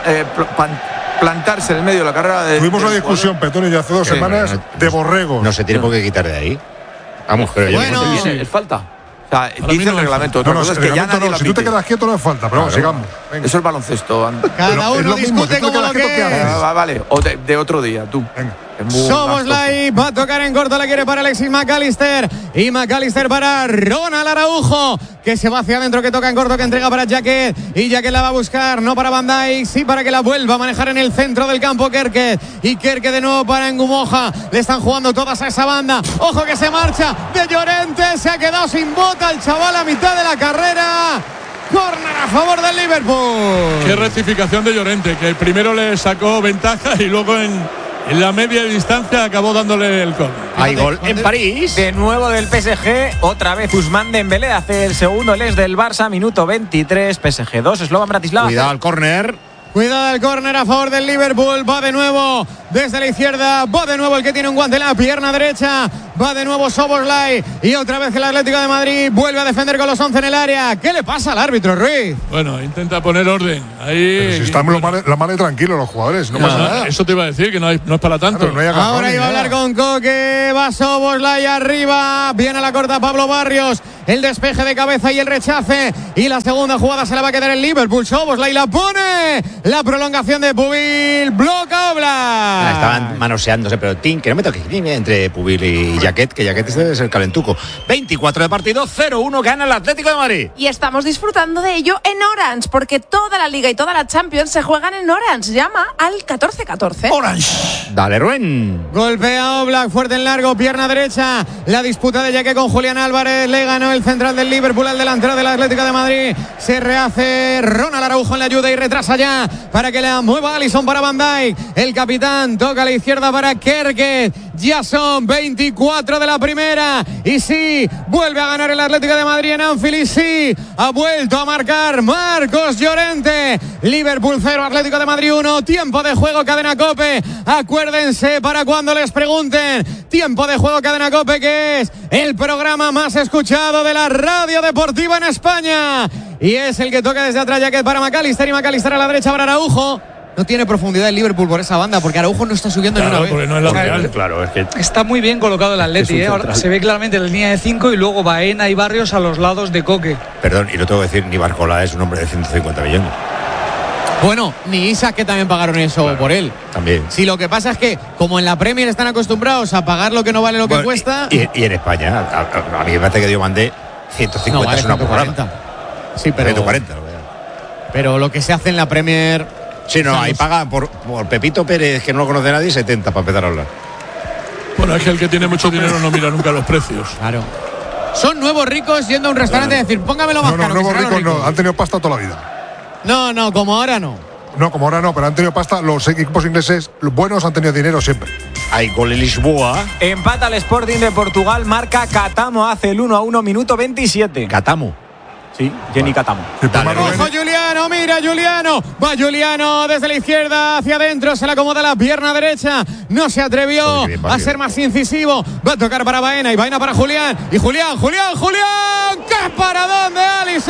plantarse en el medio de la carrera. Tuvimos una discusión, Petón, ya hace 2 semanas de borregos. No se tiene por qué quitar de ahí. Vamos, pero es falta. O sea, dice el reglamento. Es que ya nadie si tú te quedas quieto no es falta, pero vamos, sigamos. Venga. Eso es baloncesto. Cada uno discute como lo que es. Vale, o de otro día, tú. Venga. Szoboszlai va a tocar en corto, la quiere para Alexis McAllister y McAllister para Ronald Araujo, que se va hacia adentro, que toca en corto, que entrega para Jaquet y Jaquet la va a buscar, no para Van Dijk, sí para que la vuelva a manejar en el centro del campo Kerkez, y Kerkez de nuevo para Ngumoja, le están jugando todas a esa banda, ojo que se marcha de Llorente, se ha quedado sin bota el chaval a mitad de la carrera. Córner a favor del Liverpool. Qué rectificación de Llorente, que primero le sacó ventaja y luego en la media distancia acabó dándole el córner. Hay gol en París. De nuevo del PSG, otra vez Ousmane Dembélé hace el segundo, el ex del Barça, minuto 23, PSG 2, Slovan Bratislava. Cuidado al córner. Cuidado el córner a favor del Liverpool. Va de nuevo desde la izquierda. Va de nuevo el que tiene un guante en la pierna derecha. Va de nuevo Szoboszlai. Y otra vez el Atlético de Madrid vuelve a defender con los 11 en el área. ¿Qué le pasa al árbitro, Ruiz? Bueno, intenta poner orden. Ahí. Pero si están la mano tranquilos los jugadores. No pasa nada. Eso te iba a decir, que no es para tanto. Claro, ahora iba a hablar con Coque. Va Szoboszlai arriba. Viene a la corta Pablo Barrios. El despeje de cabeza y el rechace. Y la segunda jugada se la va a quedar el Liverpool. Szoboszlai la pone. La prolongación de Pubil. Bloca Oblak. Estaban manoseándose, pero que no me toque entre Pubil y Jaquet, que Jaquet este debe ser calentuco. 24 de partido, 0-1 gana el Atlético de Madrid. Y estamos disfrutando de ello en Orange, porque toda la Liga y toda la Champions se juegan en Orange. Llama al 1414. Orange. Dale, Rubén. Golpea Oblak, fuerte en largo, pierna derecha. La disputa de Jaquet con Julián Álvarez. Le ganó el central del Liverpool al delantero del Atlético de Madrid. Se rehace Ronald Araujo en la ayuda y retrasa ya para que la mueva Alisson para Van Dijk. El capitán toca a la izquierda para Kerkez. Ya son 24 de la primera. Y sí, vuelve a ganar el Atlético de Madrid en Anfield. Y sí, ha vuelto a marcar Marcos Llorente. Liverpool 0, Atlético de Madrid 1. Tiempo de juego, Cadena COPE. Acuérdense para cuando les pregunten. Tiempo de juego, Cadena COPE, que es el programa más escuchado de la radio deportiva en España. Y es el que toca desde atrás Jaquet para McAllister, y McAllister a la derecha para Araujo. No tiene profundidad el Liverpool por esa banda, porque Araujo no está subiendo ni una vez. No es lateral. Claro, es que está muy bien colocado el Atleti, Ahora se ve claramente la línea de 5 y luego Baena y Barrios a los lados de Coque. Perdón, y no tengo que decir, ni Barcola es un hombre de 150 millones. Bueno, ni Isaac, que también pagaron eso por él. También. Sí, lo que pasa es que, como en la Premier están acostumbrados a pagar lo que no vale lo que cuesta. Y en España, a mí me parece que Diomandé 150 no, vale, es una 140. porrada. Sí, pero 140. Pero lo que se hace en la Premier. Sí, no, ahí pagan por Pepito Pérez, que no lo conoce nadie, 70 para empezar a hablar. Bueno, es que el que tiene mucho dinero no mira nunca los precios. Claro. Son nuevos ricos yendo a un restaurante y decir, póngamelo más caro. No, nuevos ricos no, han tenido pasta toda la vida. No, como ahora no. No, como ahora no, pero han tenido pasta. Los equipos ingleses buenos han tenido dinero siempre. Hay gol en Lisboa. Empata el Sporting de Portugal, marca Catamo, hace el 1-1, minuto 27. Catamo. Sí, Jenny Catamo. Ojo Juliano, mira Juliano. Va Juliano desde la izquierda hacia adentro. Se le acomoda la pierna derecha. No se atrevió a ser más incisivo. Va a tocar para Baena y Baena para Julián. Y Julián. ¡Qué paradón de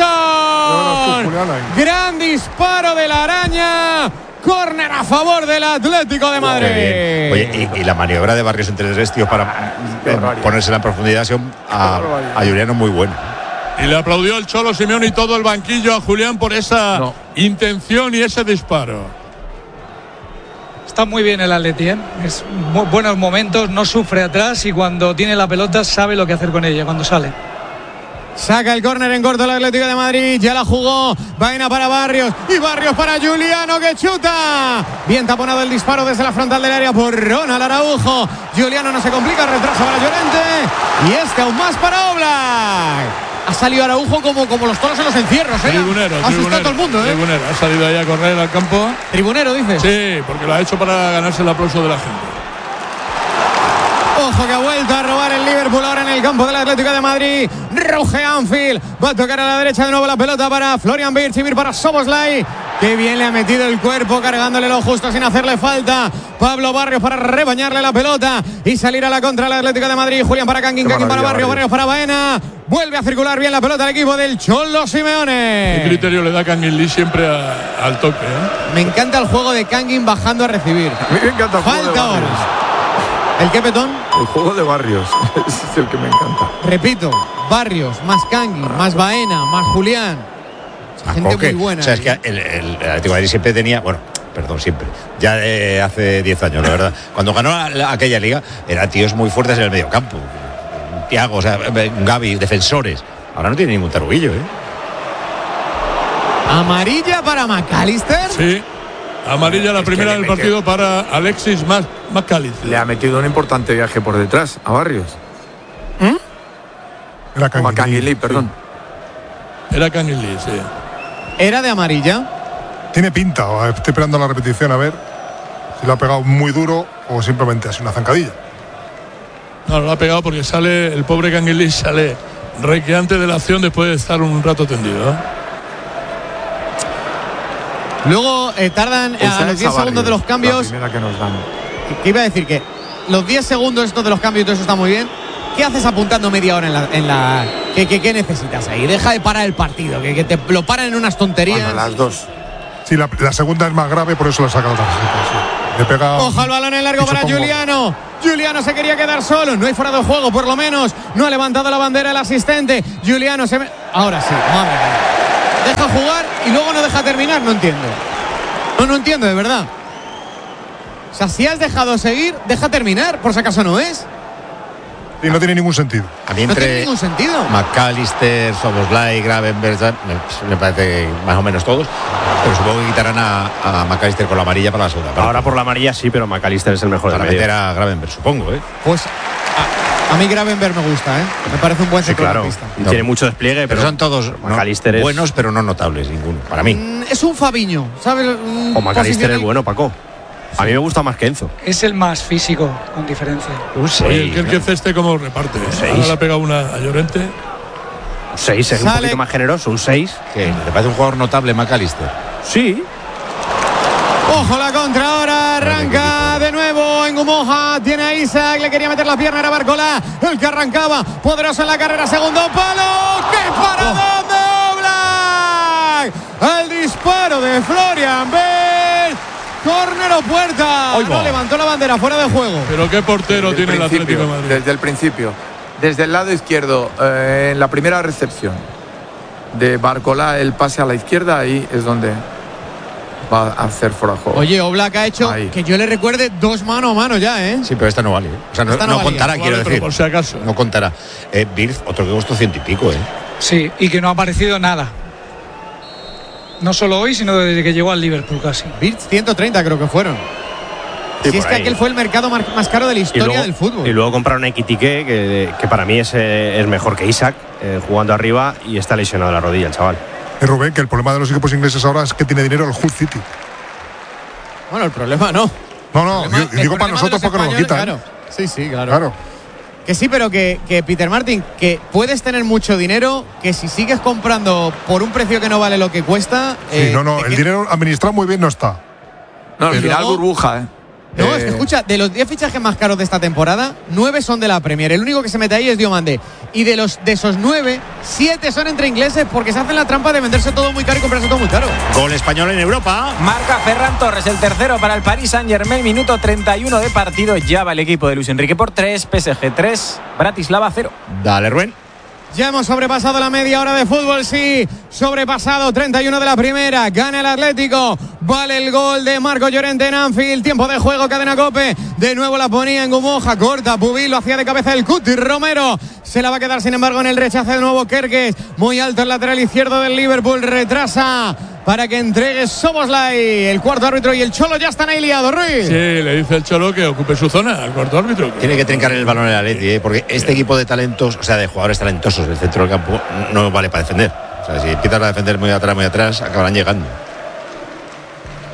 Alisson! Gran disparo de la araña. Córner a favor del Atlético de Madrid. Oye, y la maniobra de Barrios entre tres tíos para ponerse en profundidad a Juliano muy buena. Y le aplaudió el Cholo Simeone y todo el banquillo a Julián por esa intención y ese disparo. Está muy bien el Atleti, es buenos momentos, no sufre atrás y cuando tiene la pelota sabe lo que hacer con ella cuando sale. Saca el córner en corto el Atlético de Madrid. Ya la jugó. Vaina para Barrios. Y Barrios para Juliano, que chuta. Bien taponado el disparo desde la frontal del área por Ronald Araujo. Juliano no se complica. Retraso para Llorente. Y este aún más para Oblak. Ha salido Araujo como los toros en los encierros, Tribunero. Ha asustado a todo el mundo, Tribunero. Ha salido ahí a correr al campo. Tribunero, dices. Sí, porque lo ha hecho para ganarse el aplauso de la gente. Ojo que ha vuelto a robar el Liverpool ahora en el campo del Atlético de Madrid. Ruge Anfield. Va a tocar a la derecha de nuevo la pelota para Florian Wirtz y Vir para Szoboszlai. Qué bien le ha metido el cuerpo, cargándole lo justo sin hacerle falta. Pablo Barrios para rebañarle la pelota y salir a la contra del Atlético de Madrid. Julián para Kangin, Kangin para Barrios, Barrios para Baena. Vuelve a circular bien la pelota al equipo del Cholo Simeone. ¿Qué criterio le da Kangin Lee siempre al toque? Me encanta el juego de Kangin bajando a recibir. Me encanta el juego falta de ahora. Barrios. ¿El qué, Petón? El juego de Barrios. Ese es el que me encanta. Repito, Barrios, más Kangin, más Baena, más Julián. Gente Coque. muy buena. O sea, es que el Atlético de Madrid siempre tenía, bueno, perdón, siempre, ya hace 10 años, la verdad. Cuando ganó aquella liga, eran tíos muy fuertes en el medio campo. Thiago, o sea, Gavi, defensores. Ahora no tiene ningún taruguillo, ¿eh? Amarilla para McAllister. Sí. Amarilla la primera del partido para Alexis McAllister. Le ha metido un importante viaje por detrás a Barrios. Era Kangin Lee, perdón. Era Kangin Lee, sí. ¿Era de amarilla? Tiene pinta. Estoy esperando la repetición a ver si lo ha pegado muy duro o simplemente así una zancadilla. No, lo ha pegado porque sale, el pobre Kangin Lee sale requeante de la acción después de estar un rato tendido, ¿eh? Luego tardan a los 10 segundos de los cambios. La primera que nos dan. ¿Qué iba a decir? Que los 10 segundos estos de los cambios y todo eso está muy bien. ¿Qué haces apuntando media hora en la ¿Qué necesitas ahí? Deja de parar el partido, que te lo paran en unas tonterías. Bueno, las dos. Sí, la segunda es más grave, por eso le ha sacado la tarjeta. Sí. Le pega. Ojo al balón en largo para Giuliano. Giuliano se quería quedar solo. No hay fuera de juego, por lo menos. No ha levantado la bandera el asistente. Giuliano se... Ahora sí, madre mía. Deja jugar y luego no deja terminar. No entiendo. No entiendo, de verdad. O sea, si has dejado seguir, deja terminar, por si acaso no es. Y no tiene ningún sentido. A mí No tiene entre ningún sentido. McAllister, Szoboszlai, Gravenberch, me parece que más o menos todos, pero supongo que quitarán a McAllister con la amarilla para la segunda parte. Ahora por la amarilla sí, pero McAllister es el mejor para del medio. meter a Gravenberch, supongo, ¿eh? Pues a mí Gravenberch me gusta, ¿eh? Me parece un buen Sí, claro. centrocampista. Y tiene mucho despliegue, Pero son todos McAllister es... buenos, pero no notables ninguno, para mí. Es un Fabiño, ¿sabes? O McAllister es bueno, Paco. A mí me gusta más que Enzo. Es el más físico, con diferencia. Un 6. Oye, el que ceste como reparte. Ahora le ha pegado una a Llorente. Un 6, es un poquito más generoso, un 6. ¿Qué? ¿Te parece un jugador notable McAllister? Sí. Ojo la contra ahora, arranca de nuevo en Gumoja, tiene a Isaac, le quería meter la pierna, era Barcola, el que arrancaba, poderoso en la carrera, segundo palo, ¡qué paradón de Oblak! El disparo de Florian Wirtz, córner o puerta, no levantó la bandera, fuera de juego. Pero qué portero tiene el Atlético de Madrid. Desde el principio. Desde el lado izquierdo, en la primera recepción de Barcola, el pase a la izquierda, ahí es donde va a hacer fuera de juego. Oye, Oblak ha hecho Ahí. que yo le recuerde 2 mano a mano ya, ¿eh? Sí, pero esta no vale. O sea, Esta no no valía. contará, Vale, quiero pero decir. por si acaso. No contará. Wirtz, otro que costó 100 y pico, ¿eh? Sí, y que no ha aparecido nada. No solo hoy, sino desde que llegó al Liverpool casi. Wirtz 130 creo que fueron. Sí, Si es por que ahí. aquel fue el mercado más caro de la historia del fútbol. Y luego compraron a Ekitike, que para mí es mejor que Isaac, jugando arriba, y está lesionado la rodilla el chaval. Y Rubén, que el problema de los equipos ingleses ahora es que tiene dinero el Hull City. Bueno, el problema no. No, El digo problema para de nosotros los porque nos lo españoles, quitan. Claro. Sí, sí, claro. Claro. Que sí, pero que Peter Martin, que puedes tener mucho dinero, que si sigues comprando por un precio que no vale lo que cuesta. Sí, el dinero administrado muy bien no está. No, al Pero final luego- burbuja, ¿eh? No, es que escucha, de los 10 fichajes más caros de esta temporada, 9 son de la Premier. El único que se mete ahí es Diomande. Y de esos 9, 7 son entre ingleses porque se hacen la trampa de venderse todo muy caro y comprarse todo muy caro. Gol español en Europa. Marca Ferran Torres, el tercero para el Paris Saint-Germain, minuto 31 de partido. Ya va el equipo de Luis Enrique por 3, PSG 3, Bratislava 0. Dale, Rubén. Ya hemos sobrepasado la media hora de fútbol, sí. Sobrepasado 31 de la primera. Gana el Atlético. Vale el gol de Marco Llorente en Anfield. Tiempo de juego, cadena Cope. De nuevo la ponía en Gumoja. Corta, Pubil, lo hacía de cabeza el Cuti Romero. Se la va a quedar, sin embargo, en el rechazo de nuevo Kerkez. Muy alto el lateral izquierdo del Liverpool. Retrasa para que entregue Szoboszlai. El cuarto árbitro y el Cholo ya están ahí liados, Ruiz. Sí, le dice el Cholo que ocupe su zona al cuarto árbitro. Tiene que trincar el balón el Atleti, porque este equipo de talentos, o sea, de jugadores talentosos del centro del campo, no vale para defender. O sea, si empiezan a defender muy atrás, acabarán llegando.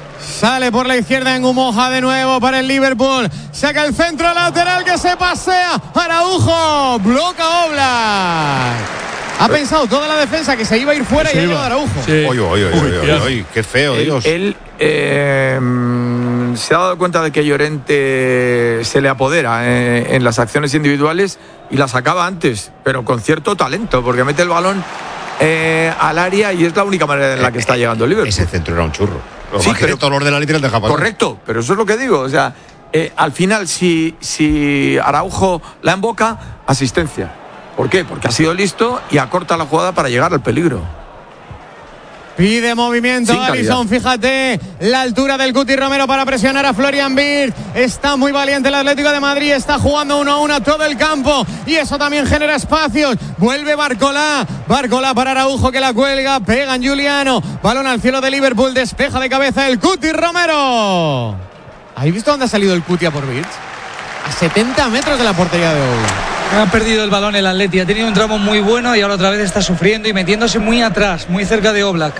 Sale por la izquierda en Ngumoja de nuevo para el Liverpool. Saca el centro lateral que se pasea. Araujo. Bloca Oblak. Ha pensado toda la defensa que se iba a ir fuera y ha llegado Araujo. Sí. Oye, qué feo, Dios. Él se ha dado cuenta de que Llorente se le apodera en las acciones individuales y las acaba antes, pero con cierto talento, porque mete el balón al área y es la única manera en la que está llegando el Liverpool. Ese centro era un churro. Sí, pero todos los de la línea deja pasar. Correcto, pero eso es lo que digo. O sea, al final, si Araujo la emboca, asistencia. ¿Por qué? Porque ha sido listo y acorta la jugada para llegar al peligro. Pide movimiento Alisson, fíjate la altura del Cuti Romero para presionar a Florian Wirtz. Está muy valiente el Atlético de Madrid, está jugando 1-1 todo el campo y eso también genera espacios. Vuelve Barcolá para Araujo que la cuelga, pega en Giuliano, balón al cielo de Liverpool, despeja de cabeza el Cuti Romero. ¿Habéis visto dónde ha salido el Cuti a por Wirtz? A 70 metros de la portería de Oblak. Ha perdido el balón el Atleti, ha tenido un tramo muy bueno y ahora otra vez está sufriendo y metiéndose muy atrás, muy cerca de Oblak.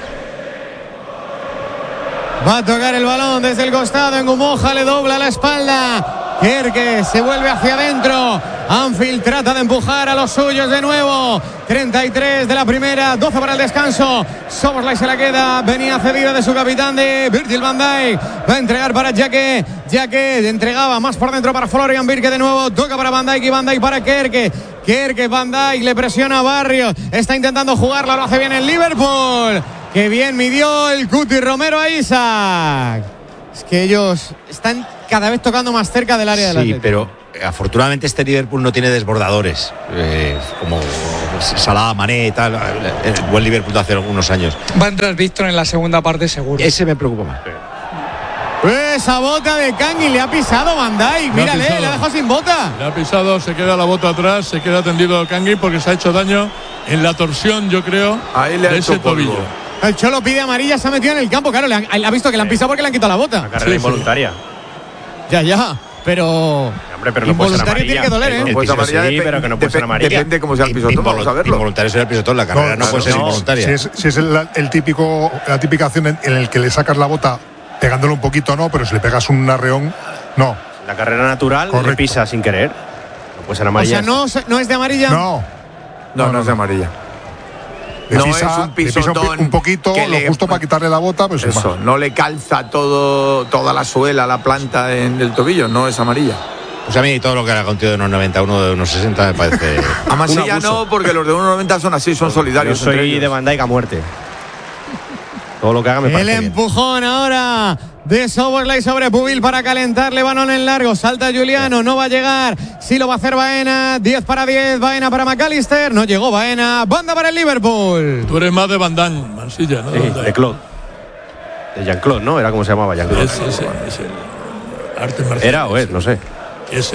Va a tocar el balón desde el costado en Ngumoja, le dobla la espalda. Kerke se vuelve hacia adentro. Anfield trata de empujar a los suyos de nuevo. 33 de la primera, 12 para el descanso. Szoboszlai se la queda, venía cedida de su capitán de Virgil van Dijk. Va a entregar para Jaque entregaba más por dentro para Florian Wirtz, que de nuevo toca para Van Dijk y Van Dijk para Kerke, Van Dijk le presiona a Barrios, está intentando jugarla, lo hace bien el Liverpool. Qué bien midió el Cuti Romero a Isaac. Es que ellos están cada vez tocando más cerca del área del Atlético. Sí, pero afortunadamente este Liverpool no tiene desbordadores como Salah, Mané y tal. El buen Liverpool de hace algunos años. Va a entrar Víctor en la segunda parte seguro. Ese me preocupa más. Esa bota de Kangui le ha pisado Van Dijk. Mírale, le ha dejado sin bota. Le ha pisado, se queda la bota atrás, se queda tendido Kangui porque se ha hecho daño en la torsión, yo creo, ahí le de ese tobillo. El Cholo pide amarilla, se ha metido en el campo. Claro, ha visto que le han pisado porque le han quitado la bota. Una carrera involuntaria. Ya, pero... Hombre, pero no puede ser amarilla. Tiene que doler, ¿eh? Pues amarilla sí, pero que no puede ser amarilla. Depende cómo sea el pisotón, vamos a verlo. Involuntario será el pisotón, la carrera no puede ser involuntaria. Si es la típica acción en el que le sacas la bota pegándole un poquito, no, pero si le pegas un arreón, no. La carrera natural le pisa sin querer. No puede ser amarilla. O sea, ¿no es de amarilla? No es de amarilla. No es un pisotón un poquito, lo justo para quitarle la bota, pues eso, no le calza toda la suela, la planta en el tobillo, no es amarilla. Pues a mí todo lo que haga contigo de unos 90, uno de unos 60 me parece. A Masilla no, porque los de 1,90 son así, son solidarios. Yo soy de Van Dijk a muerte. Todo lo que haga me parece el bien. Empujón ahora de Szoboszlai sobre Pubil para calentarle, balón en largo, salta Giuliano, no va a llegar, sí lo va a hacer Baena, 10 para 10, Baena para McAllister, no llegó Baena, banda para el Liverpool. Tú eres más de Van Damme, Mansilla, ¿no? Sí, de Claude. De Jean-Claude, ¿no? Era como se llamaba Jean-Claude. Es arte marcial. Era o es, no sé. Es.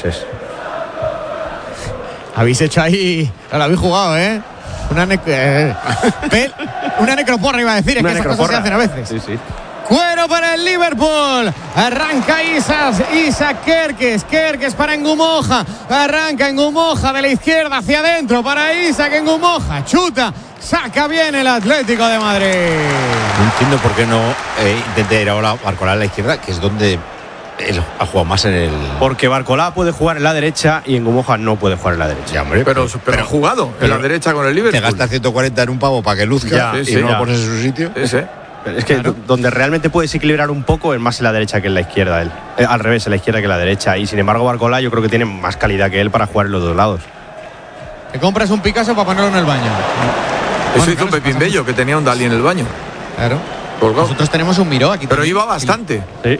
Habéis hecho ahí, lo habéis jugado, ¿eh? Una necroporra iba a decir, es que esas cosas se hacen a veces. Sí. Cuero para el Liverpool. Arranca Isaac Kerkes para Ngumoja. Arranca Ngumoja de la izquierda hacia adentro para Isaac Ngumoja. Chuta. Saca bien el Atlético de Madrid. No entiendo por qué no intenta ir ahora Barcolá a la izquierda, que es donde él ha jugado más en el... Porque Barcolá puede jugar en la derecha y Ngumoja no puede jugar en la derecha. Ya, hombre, pero ha jugado en la derecha con el Liverpool. Te gastas 140 en un pavo para que luzca y no lo pones en su sitio. Es que donde realmente puedes equilibrar un poco es más en la derecha que en la izquierda él. Al revés, en la izquierda que en la derecha. Y sin embargo Barcolá yo creo que tiene más calidad que él para jugar en los dos lados. Te compras un Picasso para ponerlo en el baño. Eso hizo Pepín Bello, que tenía un Dalí en el baño. Claro. Nosotros tenemos un Miró aquí. Pero iba bastante. Sí.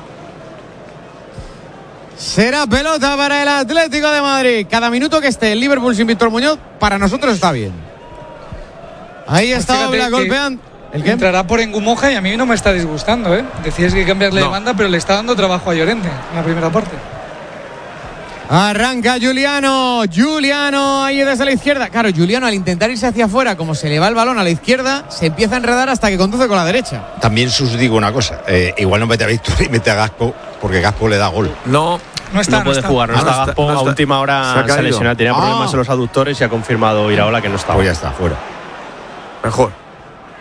Será pelota para el Atlético de Madrid. Cada minuto que esté el Liverpool sin Víctor Muñoz, para nosotros está bien. Ahí está Oblak golpeando. Entrará por Ngumoja y a mí no me está disgustando, ¿eh? Decías que cambiarle de banda, pero le está dando trabajo a Llorente en la primera parte. Arranca Giuliano ahí desde la izquierda. Claro, Giuliano al intentar irse hacia afuera, como se le va el balón a la izquierda, se empieza a enredar hasta que conduce con la derecha. También digo una cosa, igual no mete a Víctor y mete a Gaspo, porque Gaspo le da gol. No puede jugar, no está Gaspo, a última hora se ha lesionado, tenía problemas en los aductores y ha confirmado Iraola que no estaba. Pues ya está, fuera. Mejor.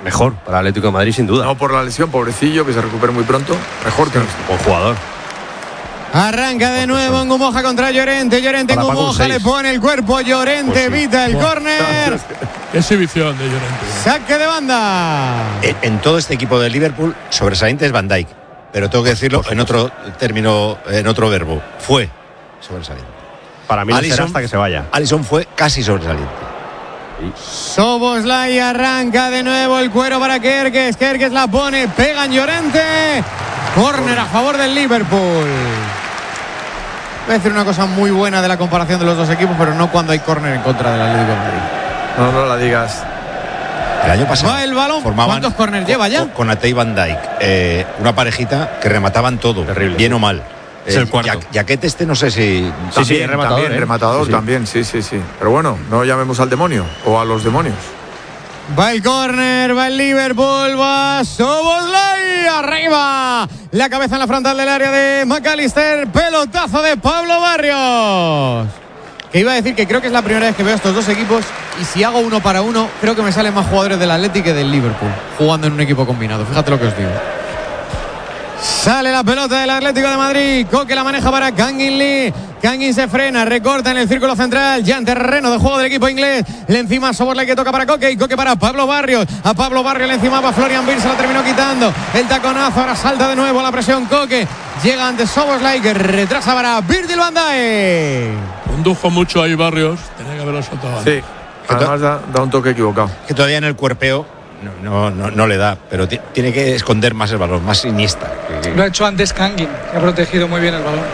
Mejor para el Atlético de Madrid, sin duda. No por la lesión, pobrecillo, que se recupere muy pronto. Mejor que buen jugador. Arranca de nuevo en Ngumoja contra Llorente. Llorente en Ngumoja le pone el cuerpo. Llorente evita el córner. Exhibición de Llorente. Saque de banda. En todo este equipo de Liverpool, sobresaliente es Van Dijk. Pero tengo que decirlo en otro término, en otro verbo. Fue sobresaliente. Para mí no será hasta que se vaya. Alisson fue casi sobresaliente. Szoboszlai arranca de nuevo el cuero para Kerkez. Kerkez la pone, pega en Llorente. Córner a favor del Liverpool. Voy a decir una cosa muy buena de la comparación de los dos equipos, pero no cuando hay córner en contra del Atlético de Madrid. No la digas. El año pasado va el balón. ¿Cuántos córners lleva ya? Con Ate y Van Dijk. Una parejita que remataban todo, terrible, bien o mal. Es el cuarto. Jaquete no sé si... Sí, rematador, rematador también, sí. Pero bueno, no llamemos al demonio o a los demonios. Va el córner, va el Liverpool, va Szoboszlai, arriba. La cabeza en la frontal del área de McAllister, pelotazo de Pablo Barrios. Que iba a decir que creo que es la primera vez que veo estos dos equipos y si hago uno para uno, creo que me salen más jugadores del Atlético que del Liverpool jugando en un equipo combinado. Fíjate lo que os digo. Sale la pelota del Atlético de Madrid. Koke la maneja para Kangin Lee. Kangin se frena, recorta en el círculo central. Ya en terreno de juego del equipo inglés. Le encima Szoboszlai que toca para Koke. Y Koke para Pablo Barrios. A Pablo Barrios le encima va Florian Wirtz. Se la terminó quitando. El taconazo. Ahora salta de nuevo a la presión Koke. Llega ante Szoboszlai que retrasa para Virgil van Dijk. Condujo mucho ahí Barrios. Tenía que haberlo soltado antes. Sí. Además da un toque equivocado. Que todavía en el cuerpeo no le da, pero tiene que esconder más el balón, más Iniesta. Lo ha hecho antes Kangin, que ha protegido muy bien el balón.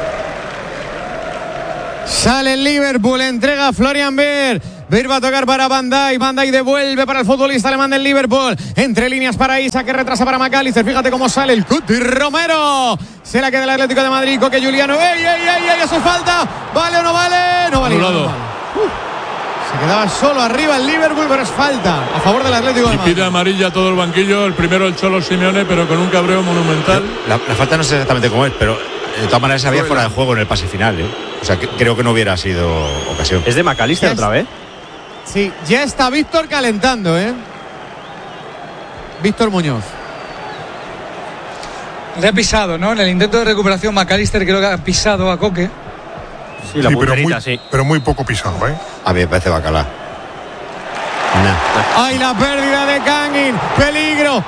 Sale el Liverpool, entrega a Florian Wirtz. Wirtz va a tocar para Van Dijk. Van Dijk devuelve para el futbolista alemán del Liverpool. Entre líneas para Isa, que retrasa para McAllister. Fíjate cómo sale el Cuti Romero. Se la queda el Atlético de Madrid. Koke Juliano. ¡Ey! Eso es falta. ¿Vale o no vale? No vale. Se quedaba solo arriba el Liverpool, pero es falta a favor del Atlético de Madrid. Y pide amarilla a todo el banquillo. El primero el Cholo Simeone, pero con un cabreo monumental. La falta no sé exactamente cómo es, pero de todas maneras había fuera de juego en el pase final. O sea, creo que no hubiera sido ocasión. ¿Es de McAllister otra vez? Sí, ya está Víctor calentando, Víctor Muñoz. Le ha pisado, ¿no? En el intento de recuperación McAllister creo que ha pisado a Koke. Sí, la punterita, sí. Pero muy poco pisado, A mí me parece bacalá. ¡Ay, la pérdida de Kangin! ¡Peligro!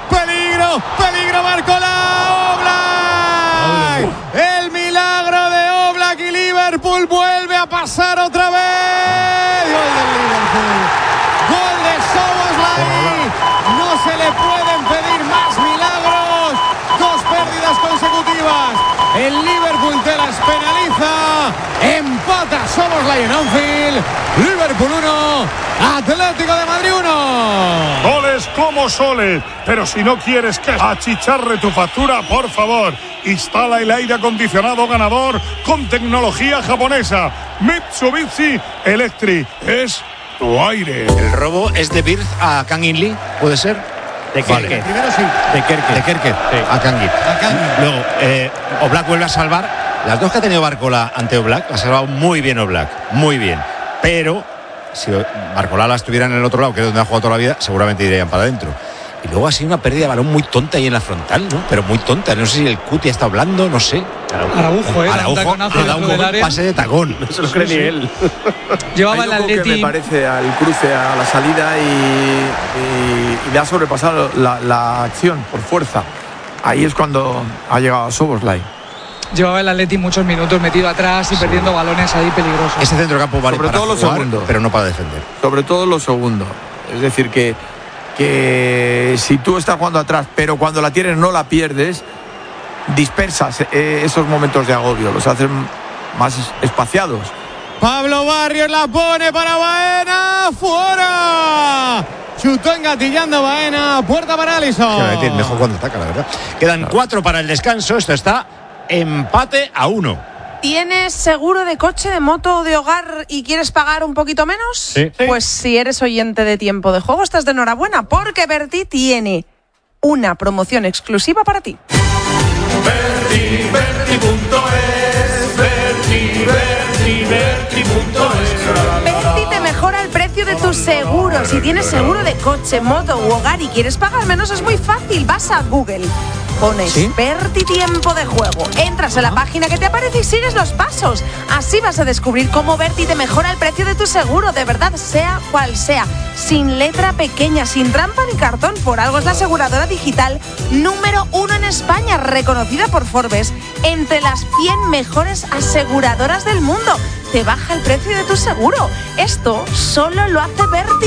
¡Barcola! ¡Oblak! ¡El milagro de Oblak! Y Liverpool vuelve a pasar otra vez. ¡Gol del Liverpool! ¡Gol de Szoboszlai! No se le pueden pedir más milagros. 2 pérdidas consecutivas. El Liverpool te las penaliza. Empata Szoboszlai en Anfield. Liverpool 1, Atlético de Madrid 1. Goles como soles. Pero si no quieres que achicharre tu factura, por favor, instala el aire acondicionado ganador con tecnología japonesa. Mitsubishi Electric. Es tu aire. El robo es de Wirtz a Kangin Lee, ¿puede ser? De Kerkez. Primero sí. De Kerkez. Sí. A Kangin. Luego, Oblak vuelve a salvar. Las dos que ha tenido Barcola ante Oblak, la ha salvado muy bien Oblak. Muy bien. Pero si Barcola las tuviera en el otro lado, que es donde ha jugado toda la vida, seguramente irían para adentro. Y luego ha sido una pérdida de balón muy tonta ahí en la frontal, ¿no? Pero muy tonta. No sé si el Cuti está hablando, no sé. Araujo, Araujo le da un pase de tacón. No se lo cree ni él. Llevaba el Atleti, me parece, al cruce, a la salida y le ha sobrepasado la acción por fuerza. Ahí es cuando ha llegado Szoboszlai. Llevaba el Atleti muchos minutos metido atrás y perdiendo balones ahí peligrosos. Ese centrocampo vale sobre para todo jugar, lo segundo, pero no para defender. Sobre todo lo segundo. Es decir, que si tú estás jugando atrás, pero cuando la tienes no la pierdes, dispersas esos momentos de agobio, los haces más espaciados. Pablo Barrios la pone para Baena, fuera. Chutó engatillando Baena, puerta para Alisson. Mejor cuando ataca, la verdad. Quedan 4 para el descanso. Esto está empate a 1. ¿Tienes seguro de coche, de moto o de hogar y quieres pagar un poquito menos? Sí. Pues si eres oyente de Tiempo de Juego, estás de enhorabuena, porque Berti tiene una promoción exclusiva para ti. Berti te mejora el precio de tu seguro seguro. Si tienes seguro de coche, moto u hogar y quieres pagar menos, es muy fácil. Vas a Google, pones Verti tiempo de juego, entras en la página que te aparece y sigues los pasos. Así vas a descubrir cómo Verti te mejora el precio de tu seguro, de verdad, sea cual sea, sin letra pequeña, sin trampa ni cartón. Por algo es la aseguradora digital número 1 en España, reconocida por Forbes entre las 100 mejores aseguradoras del mundo. Te baja el precio de tu seguro. Esto solo lo hace Verti.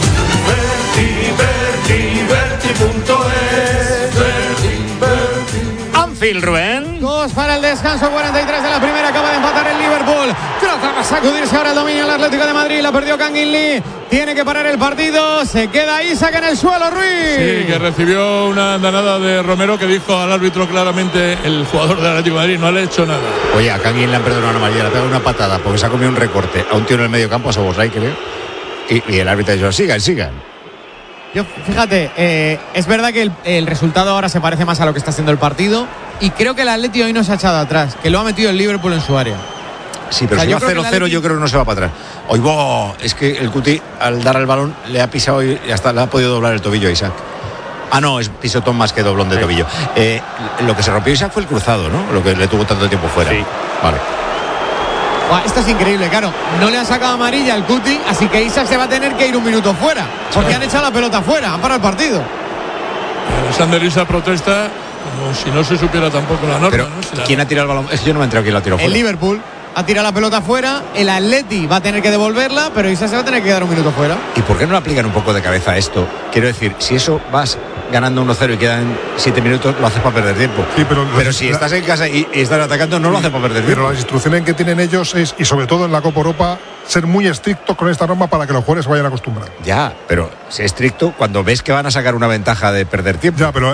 Anfield, Rubén. 2 para el descanso, 43 de la primera. Acaba de empatar el Liverpool. Trata de sacudirse ahora el dominio el Atlético de Madrid. La perdió Kangin Lee. Tiene que parar el partido. Se queda Isaac en el suelo, Ruiz. Sí, que recibió una andanada de Romero que dijo al árbitro claramente, el jugador del Atlético de Madrid, no le ha hecho nada. Oye, a Kangin le han perdonado una amarilla. Le ha pegado una patada porque se ha comido un recorte a un tío en el medio campo, a Soboslai, creo. Y el árbitro ha dicho, sigan. Yo, fíjate, es verdad que el resultado ahora se parece más a lo que está haciendo el partido. Y creo que el Atleti hoy no se ha echado atrás, que lo ha metido el Liverpool en su área. Sí, pero si va 0-0 yo creo que no se va para atrás. Hoy es que el Cuti al dar al balón le ha pisado y hasta le ha podido doblar el tobillo a Isaac. Ah, no, es pisotón más que doblón de tobillo. Lo que se rompió Isaac fue el cruzado, ¿no? Lo que le tuvo tanto tiempo fuera. Sí. Vale. Esto es increíble, claro. No le han sacado amarilla al Cuti, así que Isaac se va a tener que ir un minuto fuera, porque han echado la pelota fuera, han parado el partido. Alexander Isak protesta como si no se supiera tampoco la norma. Pero, ¿no? ¿quién ha tirado el balón? Es que yo no me he enterado quién la tiró fuera. El Liverpool ha tirado la pelota fuera, el Atleti va a tener que devolverla, pero Isaac se va a tener que quedar un minuto fuera. ¿Y por qué no aplican un poco de cabeza a esto? Quiero decir, si eso vas ganando 1-0 y quedan 7 minutos, lo haces para perder tiempo. Sí, pero si estás en casa y estás atacando, no lo haces para perder tiempo. Pero las instrucciones que tienen ellos es, y sobre todo en la Copa Europa, ser muy estrictos con esta norma para que los jugadores se vayan acostumbrando. Ya, pero sé estricto cuando ves que van a sacar una ventaja de perder tiempo. Ya, pero